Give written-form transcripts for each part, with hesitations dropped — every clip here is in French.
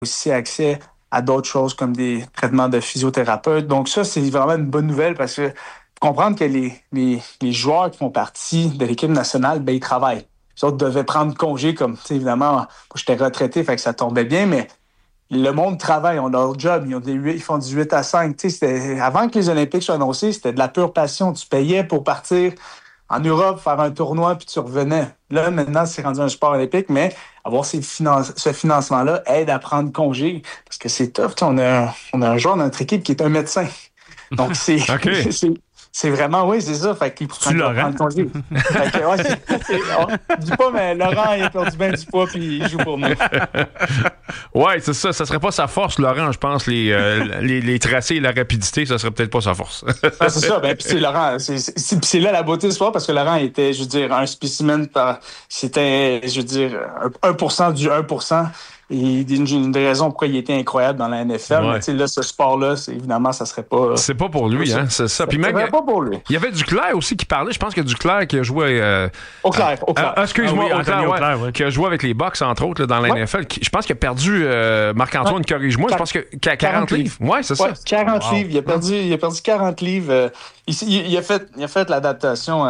aussi accès à d'autres choses comme des traitements de physiothérapeute. Donc ça, c'est vraiment une bonne nouvelle parce que faut comprendre que les joueurs qui font partie de l'équipe nationale, ben ils travaillent. Les autres devaient prendre congé comme, tu sais, évidemment, moi, j'étais retraité, fait que ça tombait bien, mais le monde travaille, on a leur job, ils font du 8 à 5. Tu sais, avant que les Olympiques soient annoncés, c'était de la pure passion. Tu payais pour partir en Europe, faire un tournoi, puis tu revenais. Là, maintenant, c'est rendu un sport olympique, mais avoir ce financement-là aide à prendre congé, parce que c'est tough. On a un joueur dans notre équipe qui est un médecin. Donc, Okay. c'est vraiment, oui, c'est ça. Fait qu'il faut prendre congé. Fait que, je dis pas, mais Laurent, il a perdu bien du poids, puis il joue pour nous. Ouais, c'est ça. Ça serait pas sa force, Laurent, je pense. Les tracés et la rapidité, ça serait peut-être pas sa force. Ah, c'est ça. Ben, puis c'est Laurent. C'est là la beauté du sport, parce que Laurent était, je veux dire, un spécimen c'était, je veux dire, 1% du 1%. Et une des raisons pourquoi il était incroyable dans la NFL. Ouais. Mais tu sais, là, ce sport-là, évidemment, ça serait pas... C'est pas pour lui, hein, c'est ça. Puis même, pas pour lui. Il y avait Duclair aussi qui parlait. Je pense que Duclair qui a joué... Auclair. Excuse-moi, oui, Auclair, Auclair, ouais, qui a joué avec les Bucks, entre autres, là, dans la NFL. Je pense qu'il a perdu... Marc-Antoine, corrige-moi. Je pense qu'il a 40 livres. Ouais, c'est ça. 40 livres. Il a perdu 40 livres. Il a fait l'adaptation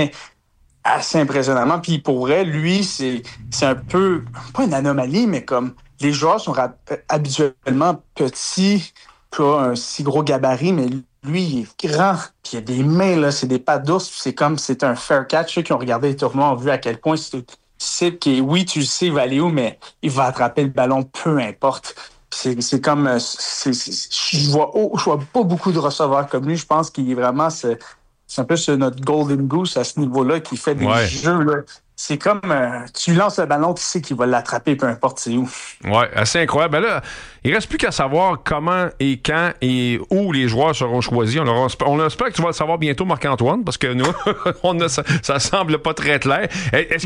assez impressionnamment. Puis pour vrai, lui, c'est un peu, pas une anomalie, mais comme les joueurs sont habituellement petits, pas un si gros gabarit, mais lui, il est grand. Puis il a des mains, là, c'est des pattes d'ours. C'est un fair catch. Ceux qui ont regardé les tournois ont vu à quel point c'est que oui, tu le sais, il va aller où, mais il va attraper le ballon, peu importe. C'est comme... Je vois pas beaucoup de receveurs comme lui. Je pense qu'il est vraiment... C'est un peu notre golden goose à ce niveau-là qui fait des jeux. Là. C'est comme tu lances le ballon, tu sais qu'il va l'attraper, peu importe c'est où. Ouais, assez incroyable. Ben là, il reste plus qu'à savoir comment et quand et où les joueurs seront choisis. On espère que tu vas le savoir bientôt, Marc-Antoine, parce que nous, ça semble pas très clair. Est-ce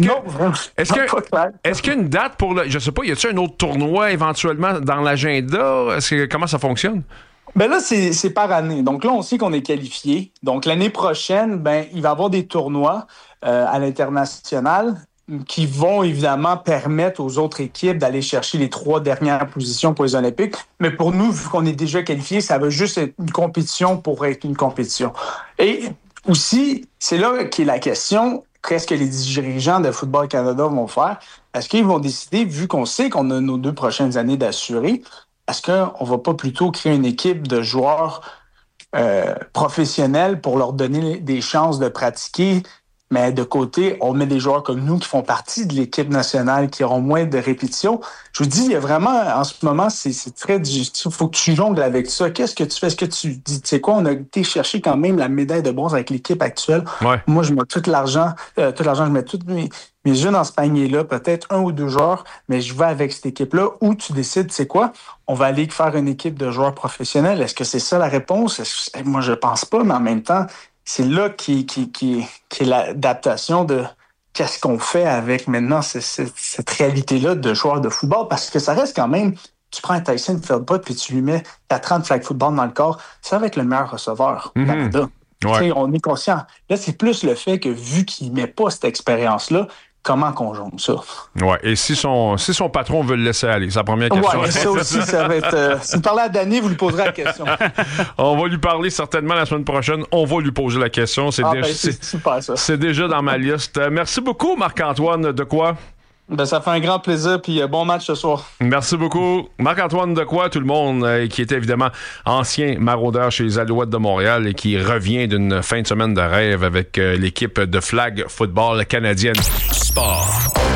qu'il y a une date pour je sais pas, y a-t-il un autre tournoi éventuellement dans l'agenda? Comment ça fonctionne? Ben là, c'est par année. Donc là, on sait qu'on est qualifié. Donc l'année prochaine, ben il va y avoir des tournois à l'international qui vont évidemment permettre aux autres équipes d'aller chercher les 3 dernières positions pour les Olympiques. Mais pour nous, vu qu'on est déjà qualifié, ça va juste être une compétition pour être une compétition. Et aussi, c'est là qu'est la question, qu'est-ce que les dirigeants de Football Canada vont faire? Est-ce qu'ils vont décider, vu qu'on sait qu'on a nos 2 prochaines années d'assurer, est-ce qu'on va pas plutôt créer une équipe de joueurs professionnels pour leur donner des chances de pratiquer, mais de côté, on met des joueurs comme nous qui font partie de l'équipe nationale, qui auront moins de répétitions. Je vous dis, il y a vraiment, en ce moment, c'est très difficile. Il faut que tu jongles avec ça. Qu'est-ce que tu fais? Est-ce que tu dis, tu sais quoi, on a été chercher quand même la médaille de bronze avec l'équipe actuelle. Ouais. Moi, je mets tout l'argent, je mets tous mes yeux dans ce panier-là, peut-être 1 ou 2 joueurs, mais je vais avec cette équipe-là où tu décides, c'est quoi? On va aller faire une équipe de joueurs professionnels. Est-ce que c'est ça la réponse? Moi, je pense pas, mais en même temps, c'est là qui est l'adaptation de qu'est-ce qu'on fait avec maintenant cette réalité-là de joueurs de football, parce que ça reste quand même, tu prends un Tyson Feldpot puis tu lui mets 4 ans de flag football dans le corps, ça va être le meilleur receveur au Canada. Ouais. On est conscient. Là, c'est plus le fait que vu qu'il met pas cette expérience-là, comment qu'on jongle ça? Ouais. Et si son patron veut le laisser aller, c'est la première question. Ouais, ça aussi, ça va être... si vous parlez à Danny, vous lui poserez la question. On va lui parler certainement la semaine prochaine. On va lui poser la question. C'est super, ça. C'est déjà dans ma liste. Merci beaucoup, Marc-Antoine Dequoy. Ben, ça fait un grand plaisir, puis bon match ce soir. Merci beaucoup. Marc-Antoine Dequoy, tout le monde, qui était évidemment ancien maraudeur chez les Alouettes de Montréal et qui revient d'une fin de semaine de rêve avec l'équipe de flag football canadienne. Sport.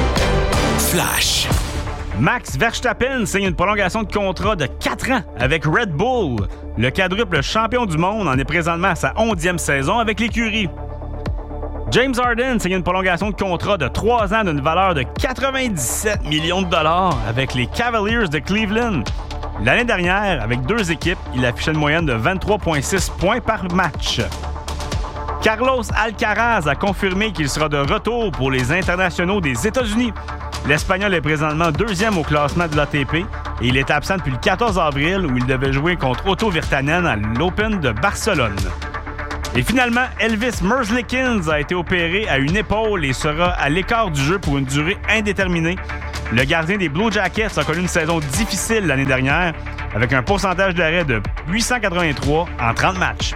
Flash. Max Verstappen signe une prolongation de contrat de 4 ans avec Red Bull. Le quadruple champion du monde en est présentement à sa 11e saison avec l'écurie. James Harden signe une prolongation de contrat de 3 ans d'une valeur de 97 millions de dollars avec les Cavaliers de Cleveland. L'année dernière, avec 2 équipes, il affichait une moyenne de 23,6 points par match. Carlos Alcaraz a confirmé qu'il sera de retour pour les internationaux des États-Unis. L'Espagnol est présentement 2e au classement de l'ATP et il est absent depuis le 14 avril où il devait jouer contre Otto Virtanen à l'Open de Barcelone. Et finalement, Elvis Merzlikins a été opéré à une épaule et sera à l'écart du jeu pour une durée indéterminée. Le gardien des Blue Jackets a connu une saison difficile l'année dernière avec un pourcentage d'arrêt de 883 en 30 matchs.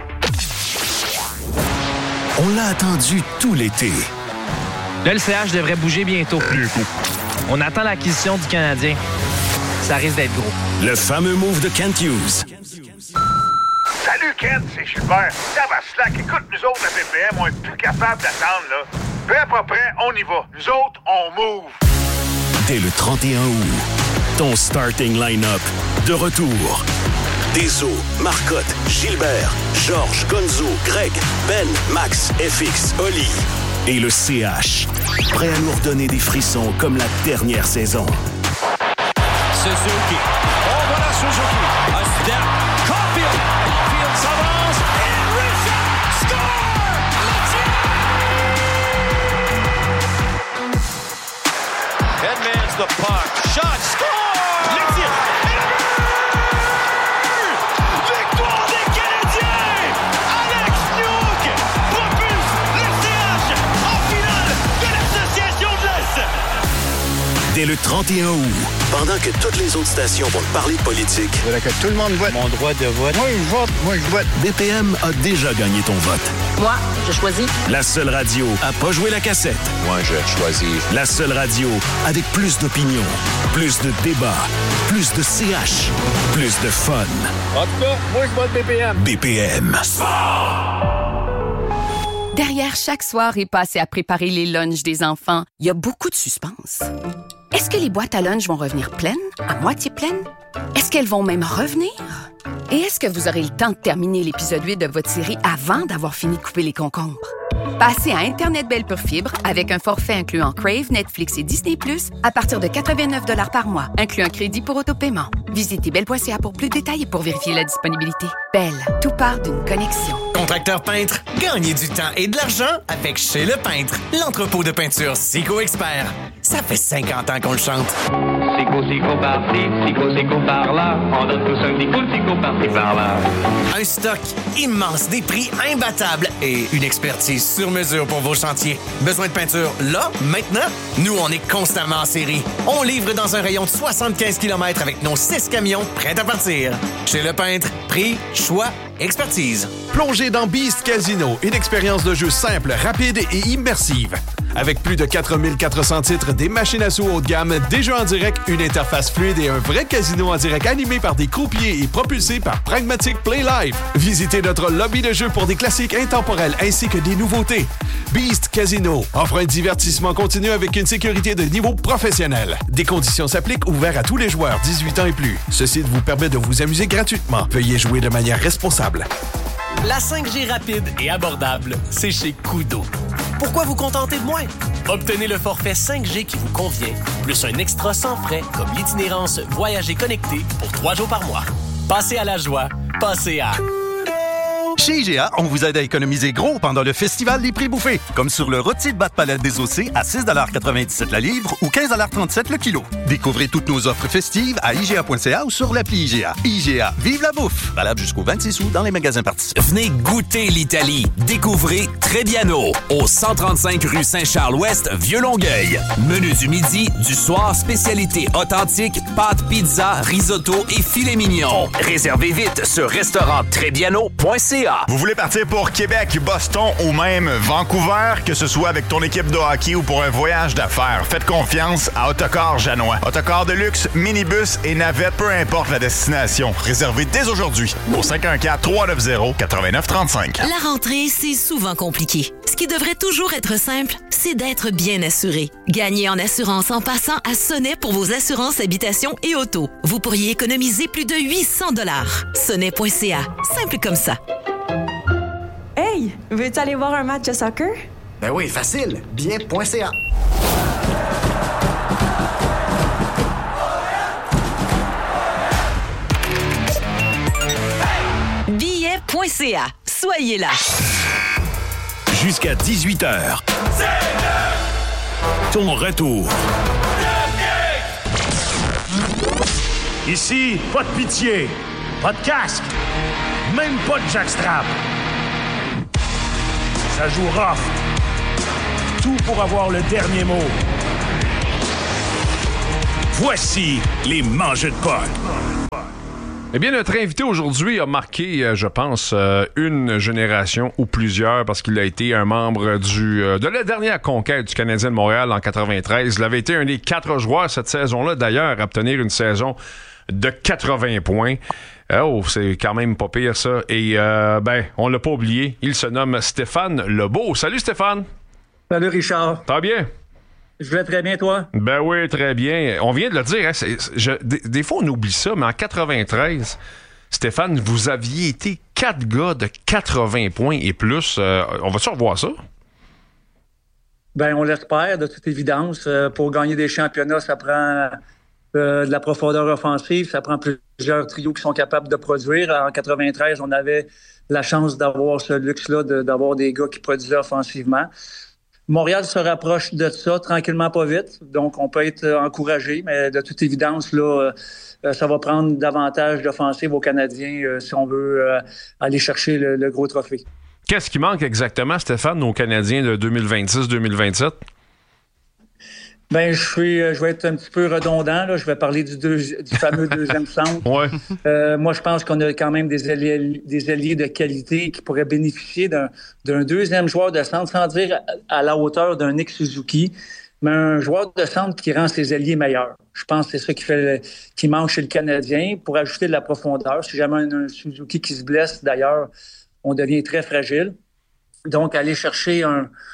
On l'a attendu tout l'été. Le LCH devrait bouger bientôt. On attend l'acquisition du Canadien. Ça risque d'être gros. Le fameux move de Kent Hughes. Salut Kent, c'est Gilbert. Slack, écoute, nous autres, la BPM, on est plus capable d'attendre, là. Peu à peu près, on y va. Nous autres, on move. Dès le 31 août, ton starting line-up de retour. Deso, Marcotte, Gilbert, Georges, Gonzo, Greg, Ben, Max, FX, Oli et le CH. Prêt à nous redonner des frissons comme la dernière saison. Suzuki. Oh, voilà Suzuki. A step. Caulfield. Caulfield s'avance. And Richard score! Headman's the puck. Shot. Score! Le tir. Et le but! Victoire des Canadiens! Alex Newhook propulse le CH en finale de l'Association de l'Est. Dès le 31 août, pendant que toutes les autres stations vont parler de politique, Je voudrais que tout le monde vote. Mon droit de vote. Moi, je vote. BPM a déjà gagné ton vote. Moi, je choisis. La seule radio à pas jouer la cassette. Moi, je choisis. La seule radio avec plus d'opinion, plus de débats, plus de CH, plus de fun. En tout cas, moi, je vote BPM. BPM. Derrière chaque soirée passée à préparer les lunchs des enfants, il y a beaucoup de suspense. Est-ce que les boîtes à lunch vont revenir pleines, à moitié pleines? Est-ce qu'elles vont même revenir? Et est-ce que vous aurez le temps de terminer l'épisode 8 de votre série avant d'avoir fini de couper les concombres? Passez à Internet Belle Pure Fibre avec un forfait incluant Crave, Netflix et Disney+, à partir de 89 $ par mois, inclut un crédit pour autopaiement. Visitez belle.ca pour plus de détails et pour vérifier la disponibilité. Belle, tout part d'une connexion. Contracteur peintre, gagnez du temps et de l'argent avec Chez Le Peintre, l'entrepôt de peinture Sico Expert. Ça fait 50 ans qu'on le chante. Sico par-ci, Sico par-là. On donne tous un petit coup de Sico par-ci par-là. Un stock immense, des prix imbattables et une expertise sur mesure pour vos chantiers. Besoin de peinture là, maintenant? Nous, on est constamment en série. On livre dans un rayon de 75 km avec nos 6 camions prêts à partir. Chez Le Peintre, prix, choix, expertise. Plongez dans Beast Casino, une expérience de jeu simple, rapide et immersive. Avec plus de 4400 titres, des machines à sous haut de gamme, des jeux en direct, une interface fluide et un vrai casino en direct animé par des croupiers et propulsé par Pragmatic Play Live. Visitez notre lobby de jeux pour des classiques intemporels ainsi que des nouveautés. Beast Casino offre un divertissement continu avec une sécurité de niveau professionnel. Des conditions s'appliquent, ouvert à tous les joueurs 18 ans et plus. Ce site vous permet de vous amuser gratuitement. Veuillez jouer de manière responsable. La 5G rapide et abordable, c'est chez Koodo. Pourquoi vous contenter de moins? Obtenez le forfait 5G qui vous convient, plus un extra sans frais comme l'itinérance Voyager connecté pour 3 jours par mois. Passez à la joie, passez à... Chez IGA, on vous aide à économiser gros pendant le festival des prix bouffés, comme sur le rôti de bas de palette des OC à 6,97 $ la livre ou 15,37 $ le kilo. Découvrez toutes nos offres festives à IGA.ca ou sur l'appli IGA. IGA, vive la bouffe! Valable jusqu'au 26 août dans les magasins participants. Venez goûter l'Italie. Découvrez Trebbiano, au 135 rue Saint-Charles-Ouest, Vieux-Longueuil. Menu du midi, du soir, spécialité authentique, pâtes, pizza, risotto et filet mignon. Réservez vite sur restauranttrebbiano.ca. Vous voulez partir pour Québec, Boston ou même Vancouver, que ce soit avec ton équipe de hockey ou pour un voyage d'affaires, faites confiance à Autocar Janois. Autocar de luxe, minibus et navette, peu importe la destination. Réservez dès aujourd'hui au 514-390-8935. La rentrée, c'est souvent compliqué. Ce qui devrait toujours être simple, c'est d'être bien assuré. Gagnez en assurance en passant à Sonnet pour vos assurances habitation et auto. Vous pourriez économiser plus de 800 $. Sonnet.ca. Simple comme ça. Hey, veux-tu aller voir un match de soccer? Ben oui, facile. Bien.ca. Billet.ca. Soyez là. Jusqu'à 18h. Ton retour. Ici, pas de pitié, pas de casque, même pas de jackstrap. Ça joue rough. Tout pour avoir le dernier mot. voici les Mangeux de Potes. Eh bien, notre invité aujourd'hui a marqué, je pense, une génération ou plusieurs parce qu'il a été un membre de la dernière conquête du Canadien de Montréal en 93. Il avait été un des 4 joueurs cette saison-là, d'ailleurs, à obtenir une saison de 80 points. Oh, c'est quand même pas pire, ça. Et, on l'a pas oublié. Il se nomme Stéphane Lebeau. Salut, Stéphane. Salut, Richard. Ça va bien? Je vais très bien, toi? Ben oui, très bien. On vient de le dire, hein, des fois on oublie ça, mais en 93, Stéphane, vous aviez été 4 gars de 80 points et plus. On va-tu revoir ça? Ben, on l'espère, de toute évidence. Pour gagner des championnats, ça prend de la profondeur offensive, ça prend plusieurs trios qui sont capables de produire. En 93, on avait la chance d'avoir ce luxe-là, d'avoir des gars qui produisaient offensivement. Montréal se rapproche de ça tranquillement, pas vite. Donc, on peut être encouragé, mais de toute évidence, là, ça va prendre davantage d'offensive aux Canadiens si on veut aller chercher le gros trophée. Qu'est-ce qui manque exactement, Stéphane, aux Canadiens de 2026-2027? Ben, je vais être un petit peu redondant. Là. Je vais parler du fameux deuxième centre. Ouais. Moi, je pense qu'on a quand même des alliés de qualité qui pourraient bénéficier d'un deuxième joueur de centre, sans dire à la hauteur d'un Nick Suzuki, mais un joueur de centre qui rend ses alliés meilleurs. Je pense que c'est ça qui manque chez le Canadien pour ajouter de la profondeur. Si jamais un Suzuki qui se blesse, d'ailleurs, on devient très fragile. Donc, aller chercher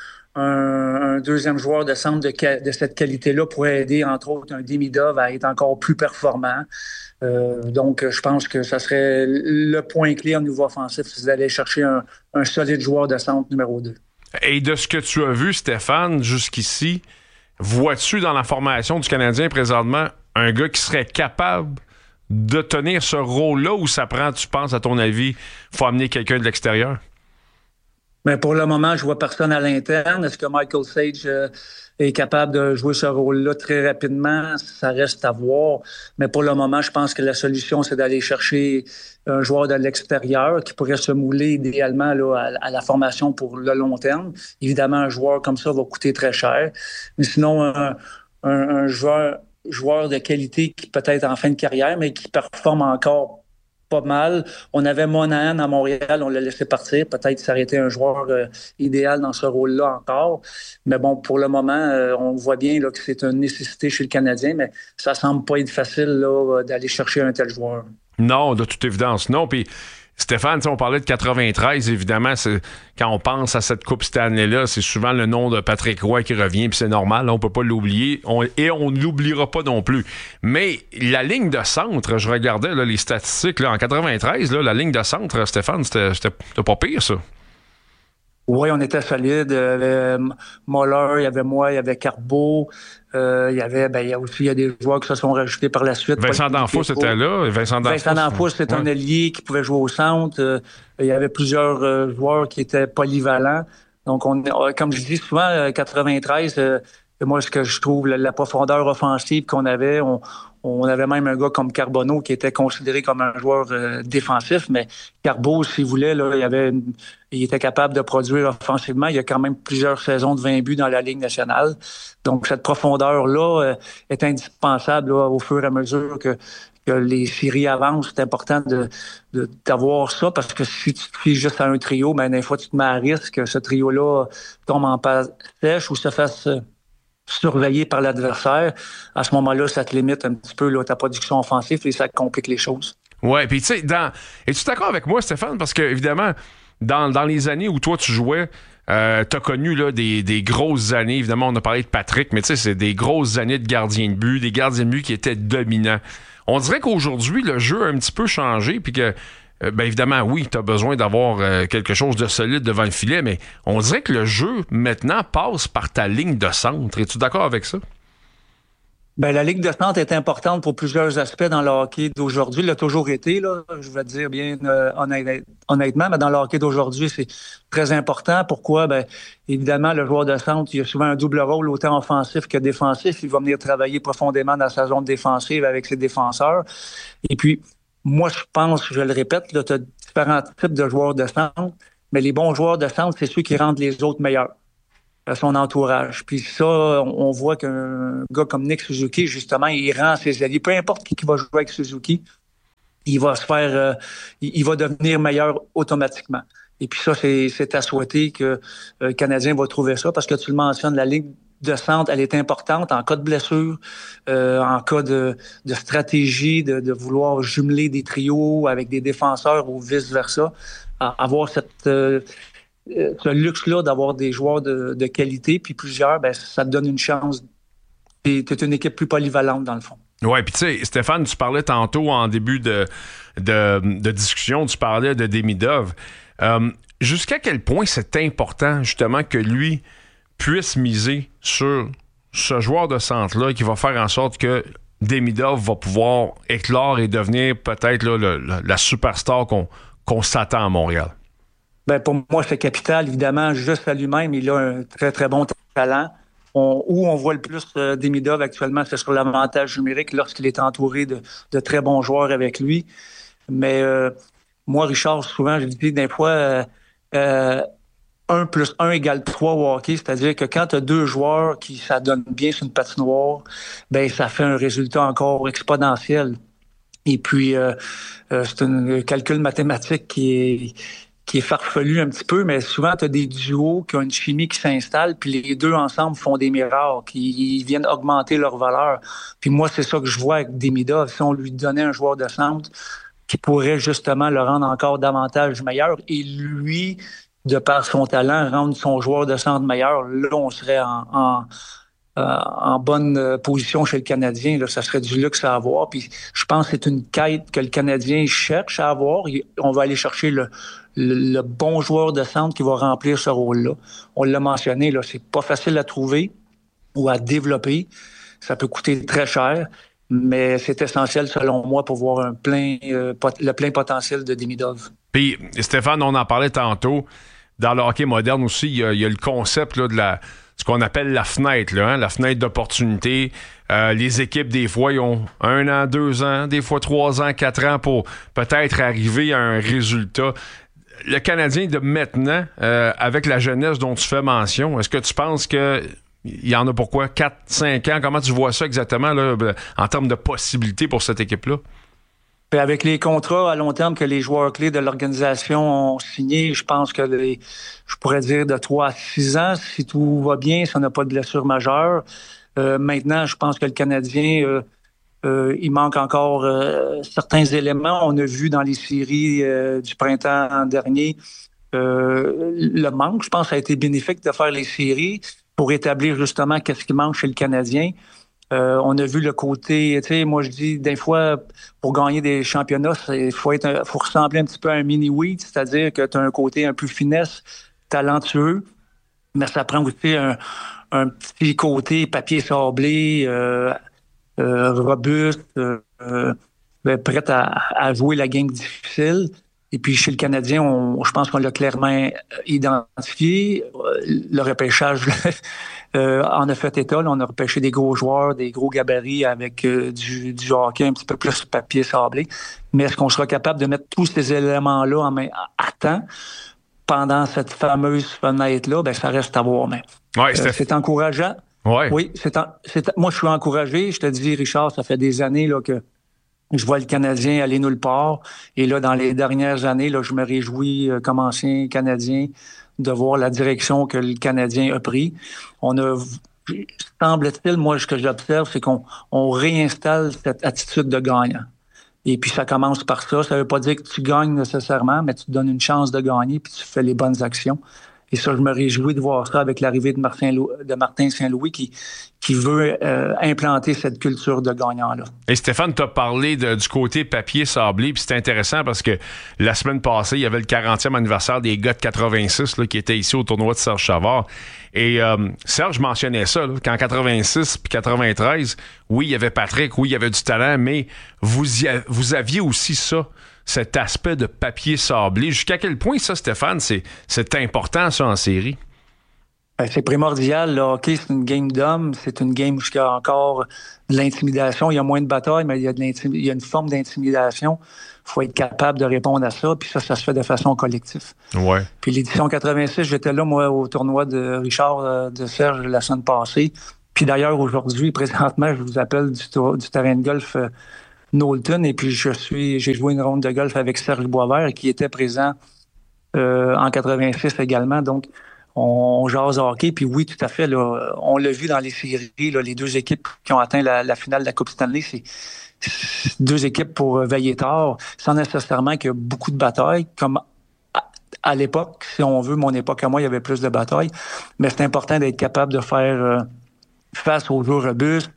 un deuxième joueur de centre de cette qualité-là pourrait aider, entre autres, un Demidov à être encore plus performant. Donc, je pense que ça serait le point clé au niveau offensif, c'est d'aller chercher un solide joueur de centre numéro 2. Et de ce que tu as vu, Stéphane, jusqu'ici, vois-tu dans la formation du Canadien présentement un gars qui serait capable de tenir ce rôle-là ou ça prend, tu penses, à ton avis, faut amener quelqu'un de l'extérieur? Mais pour le moment, je vois personne à l'interne. Est-ce que Michael Sage est capable de jouer ce rôle-là très rapidement? Ça reste à voir. Mais pour le moment, je pense que la solution, c'est d'aller chercher un joueur de l'extérieur qui pourrait se mouler idéalement là, à la formation pour le long terme. Évidemment, un joueur comme ça va coûter très cher. Mais sinon, un joueur de qualité qui peut-être en fin de carrière, mais qui performe encore pas mal. On avait Monahan à Montréal, on l'a laissé partir. Peut-être s'arrêter un joueur idéal dans ce rôle-là encore. Mais bon, pour le moment, on voit bien là, que c'est une nécessité chez le Canadien, mais ça semble pas être facile là, d'aller chercher un tel joueur. Non, de toute évidence, non. Puis Stéphane, on parlait de 93, évidemment, quand on pense à cette Coupe cette année-là, c'est souvent le nom de Patrick Roy qui revient, puis c'est normal, là, on peut pas l'oublier, et on ne l'oubliera pas non plus. Mais la ligne de centre, je regardais là, les statistiques, là, en 93, là, la ligne de centre, Stéphane, c'était pas pire, ça. Oui, on était solide. Il y avait Moller, il y avait moi, il y avait Carbeau. Il y a des joueurs qui se sont rajoutés par la suite. Vincent D'Anfos était là. Vincent D'Anfos, c'est un ailier qui pouvait jouer au centre. Il y avait plusieurs joueurs qui étaient polyvalents. Donc, comme je dis souvent, 93, moi, ce que je trouve, la profondeur offensive qu'on avait, on avait même un gars comme Carbonneau qui était considéré comme un joueur défensif, mais Carbeau, s'il voulait, là, il était capable de produire offensivement. Il y a quand même plusieurs saisons de 20 buts dans la Ligue nationale. Donc, cette profondeur-là est indispensable là, au fur et à mesure que les séries avancent. C'est important d'avoir ça parce que si tu te fies juste à un trio, ben, des fois, tu te mets à risque que ce trio-là tombe en passe sèche ou se fasse surveillé par l'adversaire. À ce moment-là, ça te limite un petit peu là, ta production offensive et ça complique les choses. Ouais, puis tu sais, es-tu d'accord avec moi, Stéphane? Parce que, évidemment, dans les années où toi, tu jouais, t'as connu là, des grosses années. Évidemment, on a parlé de Patrick, mais tu sais, c'est des grosses années de gardiens de but, des gardiens de but qui étaient dominants. On dirait qu'aujourd'hui, le jeu a un petit peu changé, puis que évidemment, oui, tu as besoin d'avoir quelque chose de solide devant le filet, mais on dirait que le jeu, maintenant, passe par ta ligne de centre. Es-tu d'accord avec ça? Ben, la ligne de centre est importante pour plusieurs aspects dans le hockey d'aujourd'hui. Il l'a toujours été, là, je vais te dire bien honnêtement, mais dans le hockey d'aujourd'hui, c'est très important. Pourquoi? Ben, évidemment, le joueur de centre, il a souvent un double rôle, autant offensif que défensif. Il va venir travailler profondément dans sa zone défensive avec ses défenseurs. Et puis, moi, je pense, je le répète, tu as différents types de joueurs de centre, mais les bons joueurs de centre, c'est ceux qui rendent les autres meilleurs. son entourage. Puis ça, on voit qu'un gars comme Nick Suzuki, justement, il rend ses alliés. Peu importe qui va jouer avec Suzuki, il va se faire, il va devenir meilleur automatiquement. Et puis ça, c'est à souhaiter que le Canadien va trouver ça, parce que tu le mentionnes, la ligue de centre, elle est importante en cas de blessure, en cas de stratégie, de vouloir jumeler des trios avec des défenseurs ou vice-versa. Avoir ce luxe-là d'avoir des joueurs de qualité, puis plusieurs, ben, ça te donne une chance. Tu es une équipe plus polyvalente, dans le fond. Oui, puis tu sais, Stéphane, tu parlais tantôt en début de discussion, tu parlais de Demidov. Jusqu'à quel point c'est important, justement, que lui puisse miser sur ce joueur de centre-là qui va faire en sorte que Demidov va pouvoir éclore et devenir peut-être là, la superstar qu'on s'attend à Montréal? Ben, pour moi, c'est capital. Évidemment, juste à lui-même, il a un très, très bon talent. Où on voit le plus Demidov actuellement, c'est sur l'avantage numérique lorsqu'il est entouré de très bons joueurs avec lui. Mais moi, Richard, souvent, je dis des fois 1 + 1 = 3 au hockey, c'est-à-dire que quand tu as 2 joueurs qui s'adonnent bien sur une patinoire, ben ça fait un résultat encore exponentiel. Et puis, c'est un calcul mathématique qui est farfelu un petit peu, mais souvent, tu as des duos qui ont une chimie qui s'installe, puis les deux ensemble font des miracles, qui viennent augmenter leur valeur. Puis moi, c'est ça que je vois avec Demidov. Si on lui donnait un joueur de centre qui pourrait justement le rendre encore davantage meilleur, et lui, de par son talent, rendre son joueur de centre meilleur, là, on serait en bonne position chez le Canadien. Là, ça serait du luxe à avoir. Puis je pense que c'est une quête que le Canadien cherche à avoir. On va aller chercher le bon joueur de centre qui va remplir ce rôle-là. On l'a mentionné, là, c'est pas facile à trouver ou à développer. Ça peut coûter très cher, mais c'est essentiel, selon moi, pour voir le plein potentiel de Demidov. Puis, Stéphane, on en parlait tantôt. Dans le hockey moderne aussi, il y a le concept là, de ce qu'on appelle la fenêtre, là, la fenêtre d'opportunité. Les équipes, des fois, ils ont 1 an, 2 ans, des fois 3 ans, 4 ans pour peut-être arriver à un résultat. Le Canadien de maintenant, avec la jeunesse dont tu fais mention, est-ce que tu penses qu'il y en a pour quoi? 4, 5 ans? Comment tu vois ça exactement là, en termes de possibilités pour cette équipe-là? Puis avec les contrats à long terme que les joueurs clés de l'organisation ont signés, je pense que je pourrais dire de 3 à 6 ans, si tout va bien, si on n'a pas de blessure majeure. Maintenant, je pense que le Canadien, il manque encore certains éléments. On a vu dans les séries du printemps dernier le manque. Je pense que ça a été bénéfique de faire les séries pour établir justement qu'est-ce qui manque chez le Canadien. On a vu le côté, tu sais, moi je dis, des fois, pour gagner des championnats, il faut ressembler un petit peu à un mini-wheat, c'est-à-dire que tu as un côté un peu finesse, talentueux, mais ça prend aussi un petit côté papier sablé, robuste, prêt à jouer la game difficile. Et puis chez le Canadien, je pense qu'on l'a clairement identifié. Le repêchage en a fait état. Là, on a repêché des gros joueurs, des gros gabarits avec du hockey un petit peu plus papier sablé. Mais est-ce qu'on sera capable de mettre tous ces éléments-là à temps pendant cette fameuse fenêtre-là? Ben, ça reste à voir. Mais c'est encourageant. Ouais. Oui, moi, je suis encouragé. Je te dis, Richard, ça fait des années là, que je vois le Canadien aller nulle part. Et là, dans les dernières années, là, je me réjouis, comme ancien Canadien, de voir la direction que le Canadien a pris. Semble-t-il, moi, ce que j'observe, c'est qu'on réinstalle cette attitude de gagnant. Et puis, ça commence par ça. Ça veut pas dire que tu gagnes nécessairement, mais tu te donnes une chance de gagner puis tu fais les bonnes actions. Et ça, je me réjouis de voir ça avec l'arrivée de Martin Saint-Louis qui veut implanter cette culture de gagnant-là. Et Stéphane, tu as parlé du côté papier sablé, puis c'est intéressant parce que la semaine passée, il y avait le 40e anniversaire des gars de 86 là, qui étaient ici au tournoi de Serge Chavard. Et Serge mentionnait ça, là, qu'en 86 puis 93, oui, il y avait Patrick, oui, il y avait du talent, mais vous aviez aussi ça, cet aspect de papier sablé. Jusqu'à quel point ça, Stéphane, c'est important, ça, en série? C'est primordial. Le hockey, c'est une game d'hommes. C'est une game où il y a encore de l'intimidation. Il y a moins de bataille, mais il y a une forme d'intimidation. Il faut être capable de répondre à ça. Puis ça se fait de façon collective. Ouais. Puis l'édition 86, j'étais là, moi, au tournoi de Richard de Serge la semaine passée. Puis d'ailleurs, aujourd'hui, présentement, je vous appelle du terrain de golf Knowlton. Et puis j'ai joué une ronde de golf avec Serge Boisvert qui était présent en 86 également. Donc, on jase hockey, puis oui, tout à fait. Là, on l'a vu dans les séries, là, les deux équipes qui ont atteint la finale de la Coupe Stanley, c'est deux équipes pour veiller tard, sans nécessairement qu'il y a beaucoup de batailles, comme à l'époque, si on veut, mon époque à moi, il y avait plus de batailles, mais c'est important d'être capable de faire face aux jeux robustes,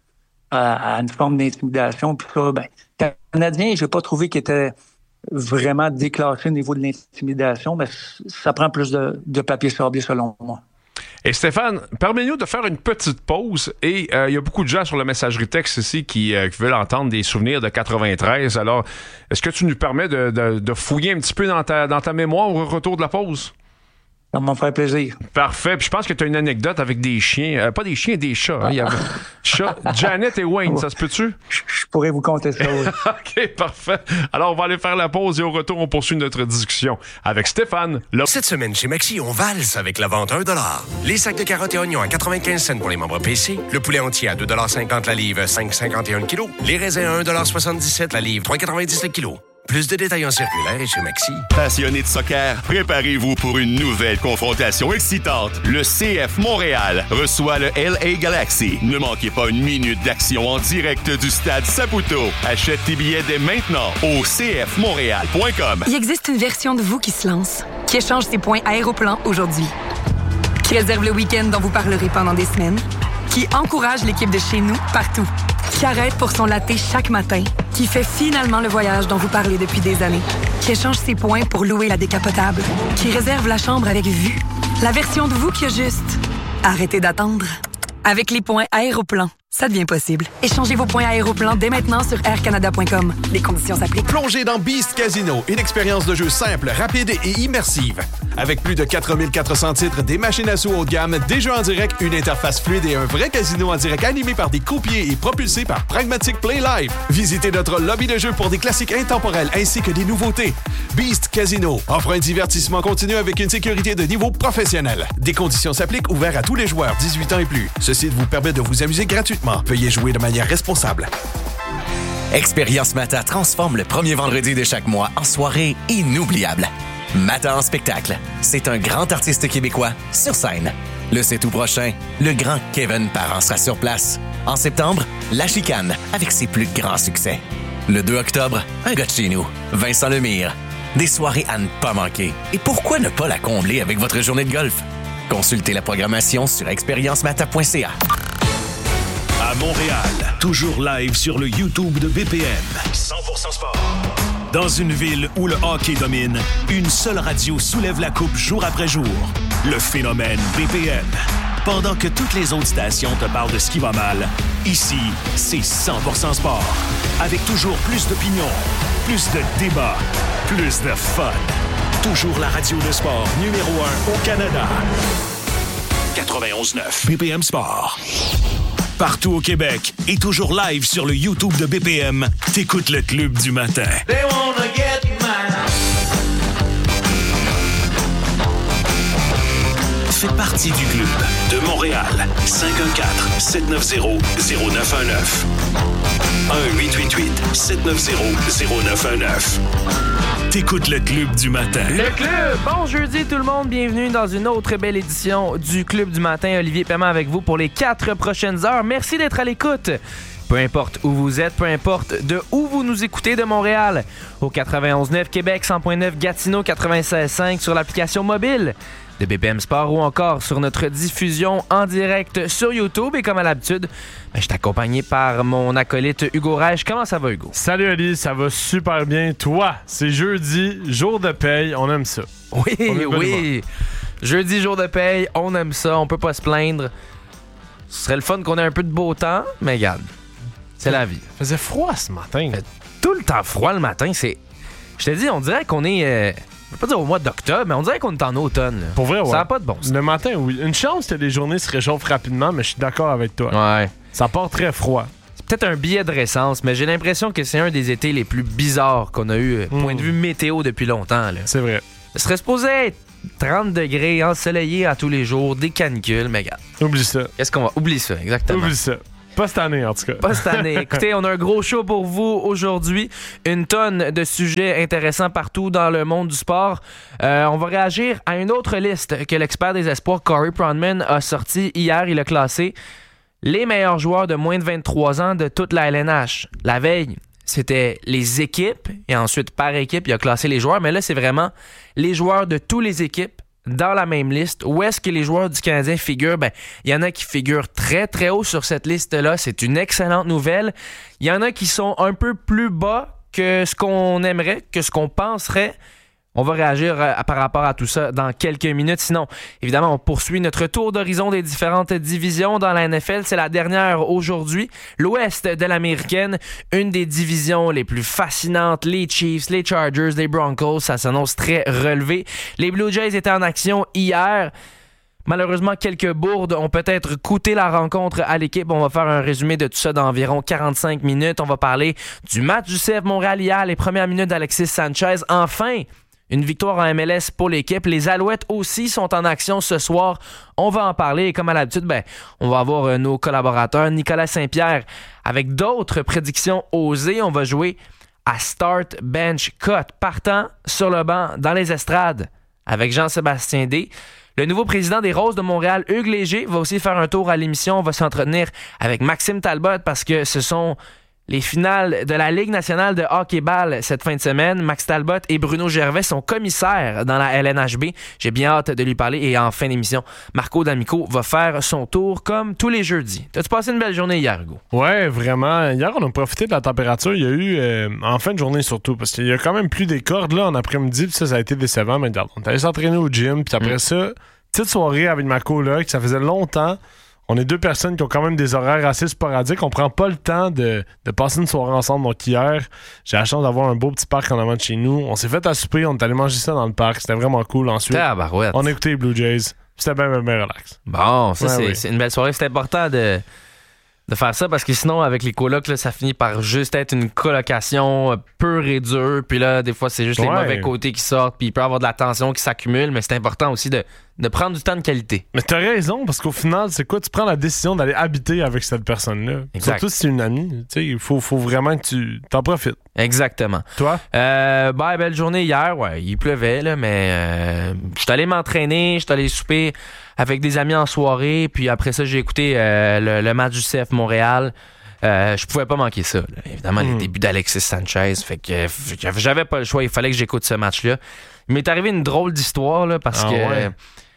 à une forme d'intimidation, puis ça, ben, Canadien, j'ai pas trouvé qu'il était vraiment déclassé au niveau de l'intimidation, mais ça prend plus de papier sablé selon moi. Et Stéphane, permets-nous de faire une petite pause. Et il y a beaucoup de gens sur la messagerie texte ici qui veulent entendre des souvenirs de 93. Alors, est-ce que tu nous permets de fouiller un petit peu dans ta mémoire au retour de la pause? Ça va me faire plaisir. Parfait. Puis je pense que tu as une anecdote avec des chiens. Pas des chiens, des chats. Hein. Il y avait chat, Janet et Wayne, ça se peut-tu? Je pourrais vous conter ça, oui. OK, parfait. Alors, on va aller faire la pause et au retour, on poursuit notre discussion avec Stéphane. Cette semaine, chez Maxi, on valse avec la vente à 1$. Les sacs de carottes et oignons à 95 cents pour les membres PC. Le poulet entier à 2,50$ la livre, 5,51 kg. Les raisins à 1,77$ la livre, 3,90$ le kilo. Plus de détails en circulaire et chez Maxi. Passionnés de soccer, préparez-vous pour une nouvelle confrontation excitante. Le CF Montréal reçoit le LA Galaxy. Ne manquez pas une minute d'action en direct du stade Saputo. Achète tes billets dès maintenant au cfmontréal.com. Il existe une version de vous qui se lance, qui échange ses points Aéroplan aujourd'hui, qui réserve le week-end dont vous parlerez pendant des semaines, qui encourage l'équipe de chez nous partout, qui arrête pour son latte chaque matin, qui fait finalement le voyage dont vous parlez depuis des années, qui échange ses points pour louer la décapotable, qui réserve la chambre avec vue. La version de vous qui a juste arrêtez d'attendre. Avec les points Aéroplan, ça devient possible. Échangez vos points Aéroplan dès maintenant sur aircanada.com. Les conditions s'appliquent. Plongez dans Beast Casino, une expérience de jeu simple, rapide et immersive. Avec plus de 4400 titres, des machines à sous haut de gamme, des jeux en direct, une interface fluide et un vrai casino en direct animé par des croupiers et propulsé par Pragmatic Play Live. Visitez notre lobby de jeu pour des classiques intemporels ainsi que des nouveautés. Beast Casino offre un divertissement continu avec une sécurité de niveau professionnel. Des conditions s'appliquent, ouverts à tous les joueurs 18 ans et plus. Ce site vous permet de vous amuser gratuitement. Veuillez jouer de manière responsable. Expérience Mata transforme le premier vendredi de chaque mois en soirée inoubliable. Mata en spectacle, c'est un grand artiste québécois sur scène. Le 7 août prochain, le grand Kevin Parent sera sur place. En septembre, La Chicane avec ses plus grands succès. Le 2 octobre, un gars de chez nous, Vincent Lemire. Des soirées à ne pas manquer. Et pourquoi ne pas la combler avec votre journée de golf? Consultez la programmation sur expériencemata.ca. À Montréal, toujours live sur le YouTube de BPM. 100% sport. Dans une ville où le hockey domine, une seule radio soulève la coupe jour après jour. Le phénomène BPM. Pendant que toutes les autres stations te parlent de ce qui va mal, ici, c'est 100% sport. Avec toujours plus d'opinions, plus de débats, plus de fun. Toujours la radio de sport numéro 1 au Canada. 91.9 BPM Sport. Partout au Québec et toujours live sur le YouTube de BPM, t'écoutes le Club du matin. They wanna get mine. Fais partie du club de Montréal. 514-790-0919. 1-888-790-0919. T'écoutes le Club du matin. Le Club! Bon jeudi tout le monde, bienvenue dans une autre belle édition du Club du matin. Olivier Paiement avec vous pour les 4 prochaines heures. Merci d'être à l'écoute. Peu importe où vous êtes, peu importe de où vous nous écoutez de Montréal. Au 91.9 Québec, 100.9 Gatineau, 96.5 sur l'application mobile de BPM Sport ou encore sur notre diffusion en direct sur YouTube. Et comme à l'habitude, je suis accompagné par mon acolyte Hugo Reich. Comment ça va, Hugo? Salut, Ali. Ça va super bien. Toi, c'est jeudi, jour de paye. On aime ça. Oui, oui. Jeudi, jour de paye. On aime ça. On peut pas se plaindre. Ce serait le fun qu'on ait un peu de beau temps, mais regarde, c'est la vie. Il faisait froid ce matin. Tout le temps froid le matin. Je te dis, on dirait qu'on est je vais pas dire au mois d'octobre, mais on dirait qu'on est en automne. Là. Pour vrai, ouais. Ça n'a pas de bon sens. Le matin, oui. Une chance que les journées se réchauffent rapidement, mais je suis d'accord avec toi. Ouais. Ça part très froid. C'est peut-être un billet de récence, mais j'ai l'impression que c'est un des étés les plus bizarres qu'on a eu, point de vue météo, depuis longtemps. Là. C'est vrai. Ce serait supposé être 30 degrés, ensoleillé à tous les jours, des canicules, mais regarde. Oublie ça. Qu'est-ce qu'on va... Oublie ça, exactement. Oublie ça. Pas cette année, en tout cas. Pas cette année. Écoutez, on a un gros show pour vous aujourd'hui. Une tonne de sujets intéressants partout dans le monde du sport. On va réagir à une autre liste que l'expert des espoirs, Corey Pronman, a sorti hier. Il a classé les meilleurs joueurs de moins de 23 ans de toute la LNH. La veille, c'était les équipes et ensuite par équipe, il a classé les joueurs. Mais là, c'est vraiment les joueurs de toutes les équipes dans la même liste. Où est-ce que les joueurs du Canadien figurent? Ben, il y en a qui figurent très, très haut sur cette liste-là. C'est une excellente nouvelle. Il y en a qui sont un peu plus bas que ce qu'on aimerait, que ce qu'on penserait. On va réagir par rapport à tout ça dans quelques minutes. Sinon, évidemment, on poursuit notre tour d'horizon des différentes divisions dans la NFL. C'est la dernière aujourd'hui. L'Ouest de l'Américaine, une des divisions les plus fascinantes. Les Chiefs, les Chargers, les Broncos, ça s'annonce très relevé. Les Blue Jays étaient en action hier. Malheureusement, quelques bourdes ont peut-être coûté la rencontre à l'équipe. On va faire un résumé de tout ça dans environ 45 minutes. On va parler du match du CF Montréal hier, les premières minutes d'Alexis Sanchez. Enfin, une victoire en MLS pour l'équipe. Les Alouettes aussi sont en action ce soir. On va en parler. Et comme à l'habitude, on va avoir nos collaborateurs, Nicolas Saint-Pierre, avec d'autres prédictions osées. On va jouer à Start, Bench, Cut, partant sur le banc dans les estrades avec Jean-Sébastien D. Le nouveau président des Roses de Montréal, Hugues Léger, va aussi faire un tour à l'émission. On va s'entretenir avec Maxime Talbot parce que ce sont les finales de la Ligue nationale de hockey-ball cette fin de semaine. Max Talbot et Bruno Gervais sont commissaires dans la LNHB. J'ai bien hâte de lui parler. Et en fin d'émission, Marco D'Amico va faire son tour comme tous les jeudis. T'as-tu passé une belle journée hier, Hugo? Ouais, vraiment. Hier, on a profité de la température. Il y a eu, en fin de journée surtout, parce qu'il y a quand même plus des cordes là en après-midi. Puis ça a été décevant. Mais regarde, on est allé s'entraîner au gym. Puis après ça, petite soirée avec ma coloc. Ça faisait longtemps. On est deux personnes qui ont quand même des horaires assez sporadiques. On prend pas le temps de passer une soirée ensemble. Donc hier, j'ai la chance d'avoir un beau petit parc en avant de chez nous. On s'est fait à souper, on est allé manger ça dans le parc. C'était vraiment cool. Ensuite, on a écouté les Blue Jays. C'était bien relax. Bon, ça c'est une belle soirée. C'est important de faire ça parce que sinon, avec les colocs, là, ça finit par juste être une colocation pure et dure. Puis là, des fois, c'est juste les mauvais côtés qui sortent. Puis il peut y avoir de la tension qui s'accumule. Mais c'est important aussi de prendre du temps de qualité. Mais t'as raison, parce qu'au final, c'est quoi? Tu prends la décision d'aller habiter avec cette personne-là. Exact. Surtout si c'est une amie. Il faut vraiment que tu t'en profites. Exactement. Toi? Belle journée hier. Ouais, il pleuvait, là, mais je suis allé m'entraîner, je suis allé souper avec des amis en soirée. Puis après ça, j'ai écouté le match du CF Montréal. Je pouvais pas manquer ça. Là. Évidemment, les débuts d'Alexis Sanchez. Fait que j'avais pas le choix. Il fallait que j'écoute ce match-là. Il m'est arrivé une drôle d'histoire là, parce que... Ouais.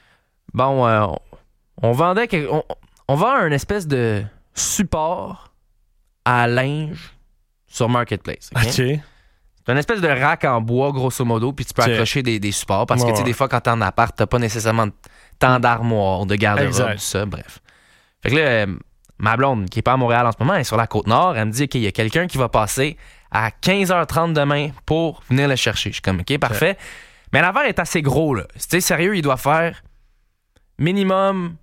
On vendait on vend un espèce de support à linge sur Marketplace. OK? C'est une espèce de rack en bois, grosso modo, puis tu peux accrocher des supports. Parce que des fois, quand t'es en appart, t'as pas nécessairement tant d'armoire, de garde-robe, tout ça, bref. Fait que là, ma blonde, qui est pas à Montréal en ce moment, elle est sur la Côte-Nord, elle me dit qu'il y a quelqu'un qui va passer à 15h30 demain pour venir le chercher. Je suis comme, OK, parfait. Mais l'affaire est assez gros, là. Tu sais, sérieux, il doit faire minimum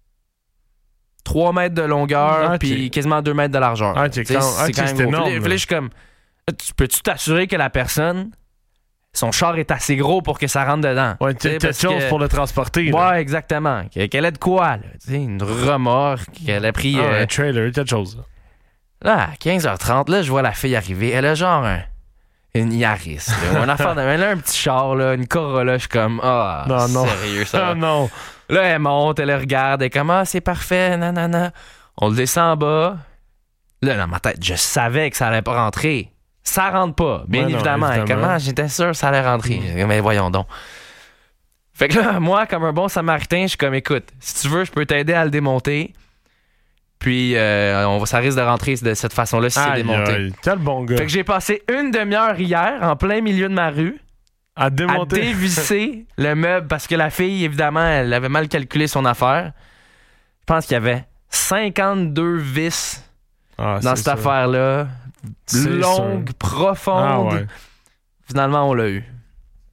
3 mètres de longueur puis quasiment 2 mètres de largeur. C'est quand même énorme. Puis là, je suis comme, peux-tu t'assurer que la personne, son char est assez gros pour que ça rentre dedans? Ouais, quelque chose pour le transporter. Là. Ouais, exactement. Qu'elle ait de quoi, là. Une remorque, qu'elle a pris... un trailer, quelque chose. Là, à 15h30, là, je vois la fille arriver. Elle a genre une Yaris, là, une affaire elle a un petit char, là, une Corolla. Je suis comme, non. Sérieux, ça? non. Là, elle monte, elle regarde, elle est comme, c'est parfait, nanana. On le descend en bas. Là, dans ma tête, je savais que ça allait pas rentrer. Ça rentre pas, bien évidemment. Comment? J'étais sûr que ça allait rentrer. Mais voyons donc. Fait que là, moi, comme un bon Samaritain, je suis comme, écoute, si tu veux, je peux t'aider à le démonter. Puis, ça risque de rentrer de cette façon-là si c'est démonté. Quel bon gars. Fait que j'ai passé une demi-heure hier, en plein milieu de ma rue, à dévisser le meuble parce que la fille, évidemment, elle avait mal calculé son affaire. Je pense qu'il y avait 52 vis dans cette affaire-là. Longue, profonde. Finalement, on l'a eu.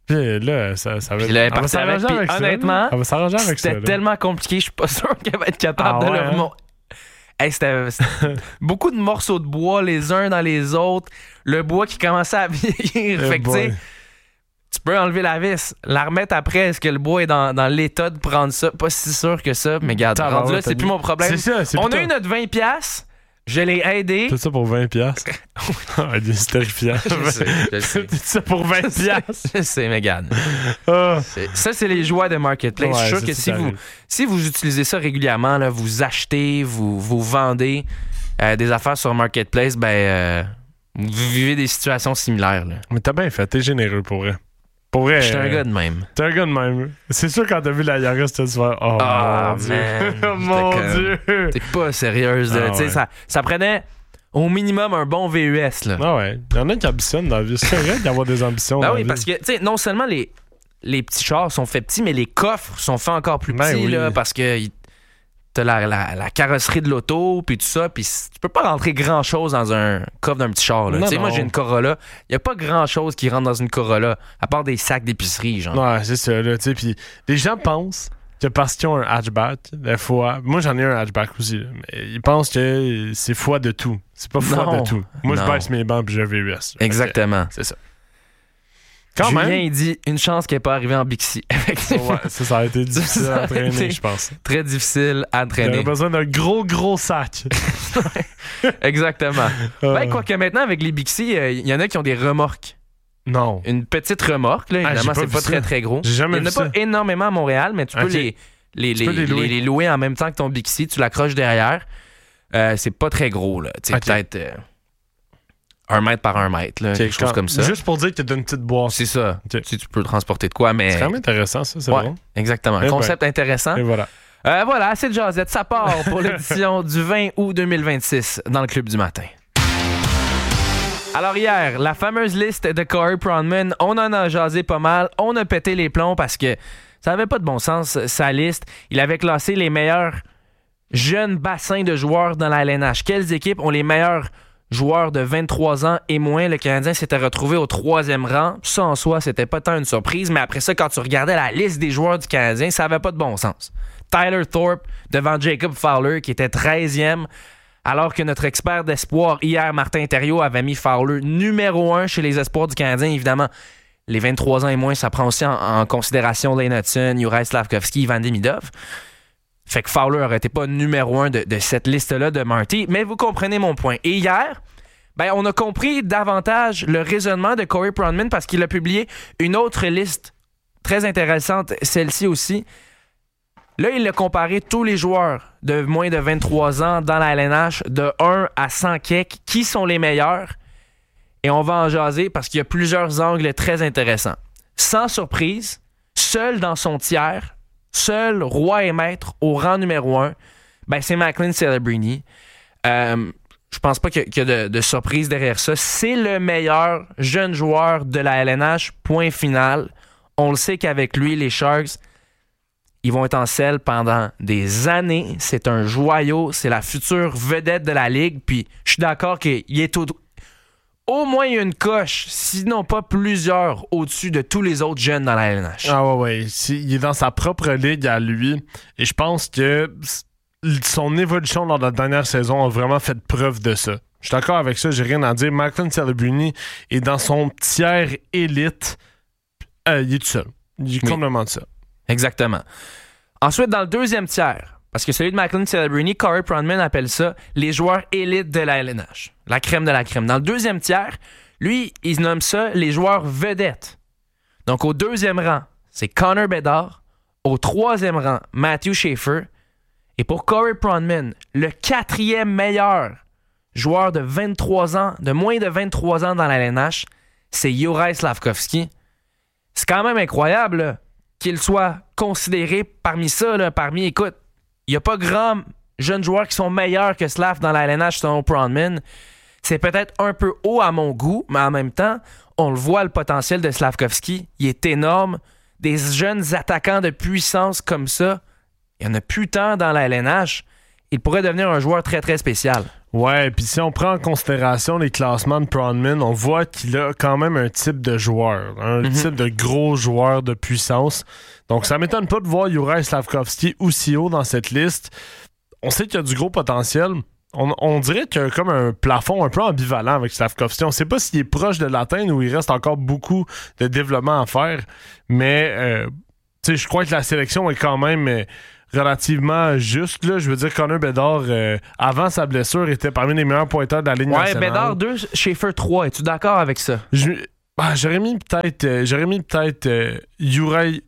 Puis là, ça va puis là, elle est partie avec, puis honnêtement, elle va s'arranger avec ça. C'était tellement compliqué, je suis pas sûr qu'elle va être capable de le remonter. Hey, c'était beaucoup de morceaux de bois les uns dans les autres. Le bois qui commençait à vieillir. Fait que tu peux enlever la vis, la remettre après. Est-ce que le bois est dans l'état de prendre ça? Pas si sûr que ça, mais regarde, rendu là, c'est plus mon problème. C'est ça, on a eu notre 20$. Je l'ai aidé. Tout ça pour 20$. C'est terrifiant. Je sais. Tout ça pour 20$. Je sais, mais regarde. Ça, c'est les joies de Marketplace. Je suis sûr que si vous utilisez ça régulièrement, là, vous achetez, vous vendez des affaires sur Marketplace, vous vivez des situations similaires. Là. Mais t'as bien fait, t'es généreux pour vrai. Pour vrai. J'étais un gars de même. T'es un gars de même. C'est sûr, quand t'as vu la Yaris, t'as dû faire oh mon Dieu. Oh mon Dieu. T'es pas sérieuse. Ça prenait au minimum un bon VUS. Là. Ah ouais. Il y en a qui ambitionnent dans la vie. C'est vrai d'avoir des ambitions. Oui, parce que non seulement les petits chars sont faits petits, mais les coffres sont faits encore plus petits là, parce que t'as la carrosserie de l'auto, puis tout ça, puis tu peux pas rentrer grand-chose dans un coffre d'un petit char. Moi, j'ai une Corolla. Il y a pas grand-chose qui rentre dans une Corolla, à part des sacs d'épicerie, genre. Ouais, c'est ça, là, tu sais, puis les gens pensent que parce qu'ils ont un hatchback, des fois... Moi, j'en ai un hatchback aussi, là, mais ils pensent que c'est foi de tout. C'est pas foi de tout. Moi, je baisse mes bancs, puis j'ai un VUS. Exactement. C'est ça. Julien, il dit une chance qu'elle n'est pas arrivée en Bixi. Ça a été difficile à entraîner, je pense. Très difficile à entraîner. J'aurais besoin d'un gros sac. Exactement. Quoique maintenant, avec les Bixi, il y en a qui ont des remorques. Non. Une petite remorque, là. Évidemment, c'est pas très, très gros. J'ai jamais vu ça. Il n'y en a pas énormément à Montréal, mais tu peux les louer en même temps que ton Bixi. Tu l'accroches derrière. C'est pas très gros, là. Peut-être... 1 mètre par 1 mètre, là, quelque chose comme ça. Juste pour dire que t'as une petite boîte. C'est ça. Si tu peux transporter de quoi, mais... C'est quand même intéressant, ça, c'est bon. Exactement. Un concept intéressant. Et voilà. Voilà, assez de jasette. Ça part pour l'édition du 20 août 2026 dans le Club du matin. Alors hier, la fameuse liste de Corey Pronman, on en a jasé pas mal. On a pété les plombs parce que ça n'avait pas de bon sens, sa liste. Il avait classé les meilleurs jeunes bassins de joueurs dans la LNH. Quelles équipes ont les meilleurs joueurs de 23 ans et moins? Le Canadien s'était retrouvé au 3e rang. Ça, en soi, c'était pas tant une surprise, mais après ça, quand tu regardais la liste des joueurs du Canadien, ça avait pas de bon sens. Tyler Thorpe devant Jacob Fowler, qui était 13e, alors que notre expert d'espoir, hier, Martin Thériault, avait mis Fowler numéro 1 chez les espoirs du Canadien. Évidemment, les 23 ans et moins, ça prend aussi en considération Lane Hutson, Juraj Slafkovský, Ivan Demidov. Fait que Fowler n'aurait été pas numéro 1 de cette liste-là de Marty. Mais vous comprenez mon point. Et hier, on a compris davantage le raisonnement de Corey Pronman parce qu'il a publié une autre liste très intéressante, celle-ci aussi. Là, il a comparé tous les joueurs de moins de 23 ans dans la LNH de 1 à 100 kek. Qui sont les meilleurs? Et on va en jaser parce qu'il y a plusieurs angles très intéressants. Sans surprise, seul dans son tiers, seul roi et maître au rang numéro 1, c'est Macklin Celebrini. Je pense pas qu'il y a de surprise derrière ça. C'est le meilleur jeune joueur de la LNH, point final. On le sait qu'avec lui, les Sharks, ils vont être en selle pendant des années. C'est un joyau. C'est la future vedette de la Ligue. Puis je suis d'accord qu'il est au moins une coche, sinon pas plusieurs, au-dessus de tous les autres jeunes dans la LNH. Ah ouais. Il est dans sa propre ligue à lui. Et je pense que son évolution lors de la dernière saison a vraiment fait preuve de ça. Je suis d'accord avec ça, j'ai rien à dire. Macklin Celebrini est dans son tiers élite. Il est tout seul. Il est complètement tout seul. Exactement. Ensuite, dans le deuxième tiers, parce que celui de Macklin Celebrini, Corey Pronman appelle ça les joueurs élites de la LNH. La crème de la crème. Dans le deuxième tiers, lui, il nomme ça les joueurs vedettes. Donc, au 2e rang, c'est Connor Bedard. Au 3e rang, Matthew Schaefer. Et pour Corey Pronman, le 4e meilleur joueur de 23 ans, de moins de 23 ans dans la LNH, c'est Juraj Slafkovský. C'est quand même incroyable là, qu'il soit considéré parmi ça, là, écoute, il n'y a pas grand jeunes joueurs qui sont meilleurs que Slav dans la LNH selon Pronman. C'est peut-être un peu haut à mon goût, mais en même temps, on le voit, le potentiel de Slafkovský, il est énorme. Des jeunes attaquants de puissance comme ça, il n'y en a plus tant dans la LNH. Il pourrait devenir un joueur très, très spécial. Ouais, puis si on prend en considération les classements de Proudman, on voit qu'il a quand même un type de joueur, un type de gros joueur de puissance. Donc ça m'étonne pas de voir Juraj Slafkovský aussi haut dans cette liste. On sait qu'il y a du gros potentiel. On dirait qu'il y a comme un plafond un peu ambivalent avec Slafkovský. On ne sait pas s'il est proche de l'atteindre ou il reste encore beaucoup de développement à faire. Mais je crois que la sélection est quand même relativement juste. Là. Je veux dire, Connor Bedard, avant sa blessure, était parmi les meilleurs pointeurs de la Ligue nationale. Ouais, Bedard 2, Schaefer 3. Es-tu d'accord avec ça? J'aurais mis peut-être Juraj.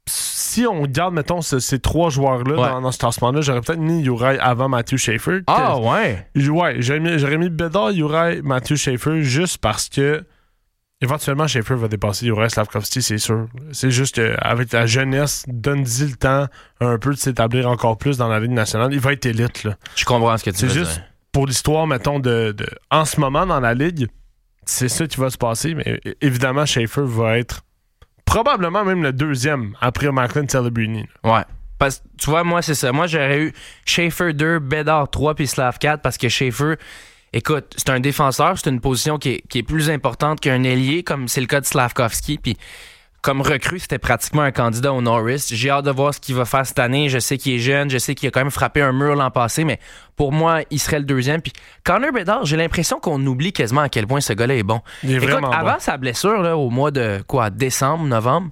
Si on garde, mettons, ces trois joueurs-là dans ce classement-là, j'aurais peut-être mis Juraj avant Matthew Schaefer. Ah, ouais? Ouais, j'aurais mis Bedard, Juraj, Matthew Schaefer juste parce que éventuellement, Schaefer va dépasser Juraj Slafkovský, c'est sûr. C'est juste qu'avec la jeunesse, donne-y le temps un peu de s'établir encore plus dans la Ligue nationale. Il va être élite, là. Je comprends ce que tu veux dire. C'est juste pour l'histoire, mettons, en ce moment dans la Ligue, c'est ça qui va se passer. Mais évidemment, Schaefer va être probablement même le deuxième après Macklin Celebrini. Ouais. Parce que tu vois, moi, c'est ça. Moi, j'aurais eu Schaefer 2, Bedard 3 puis Slav 4 parce que Schaefer, écoute, c'est un défenseur, c'est une position qui est plus importante qu'un ailier, comme c'est le cas de Slafkovský. Puis comme recrue, c'était pratiquement un candidat au Norris. J'ai hâte de voir ce qu'il va faire cette année. Je sais qu'il est jeune, je sais qu'il a quand même frappé un mur l'an passé, mais pour moi, il serait le deuxième. Puis Connor Bedard, j'ai l'impression qu'on oublie quasiment à quel point ce gars-là est bon. Il est vraiment bon. Avant sa blessure, là, au mois de décembre, novembre,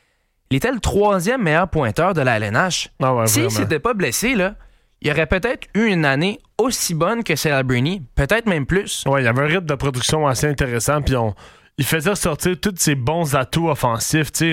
il était le 3e meilleur pointeur de la LNH. Ah ouais, s'il s'était pas blessé, là, il aurait peut-être eu une année aussi bonne que Celebrini, peut-être même plus. Ouais, il y avait un rythme de production assez intéressant, puis il faisait sortir tous ses bons atouts offensifs. Tu sais,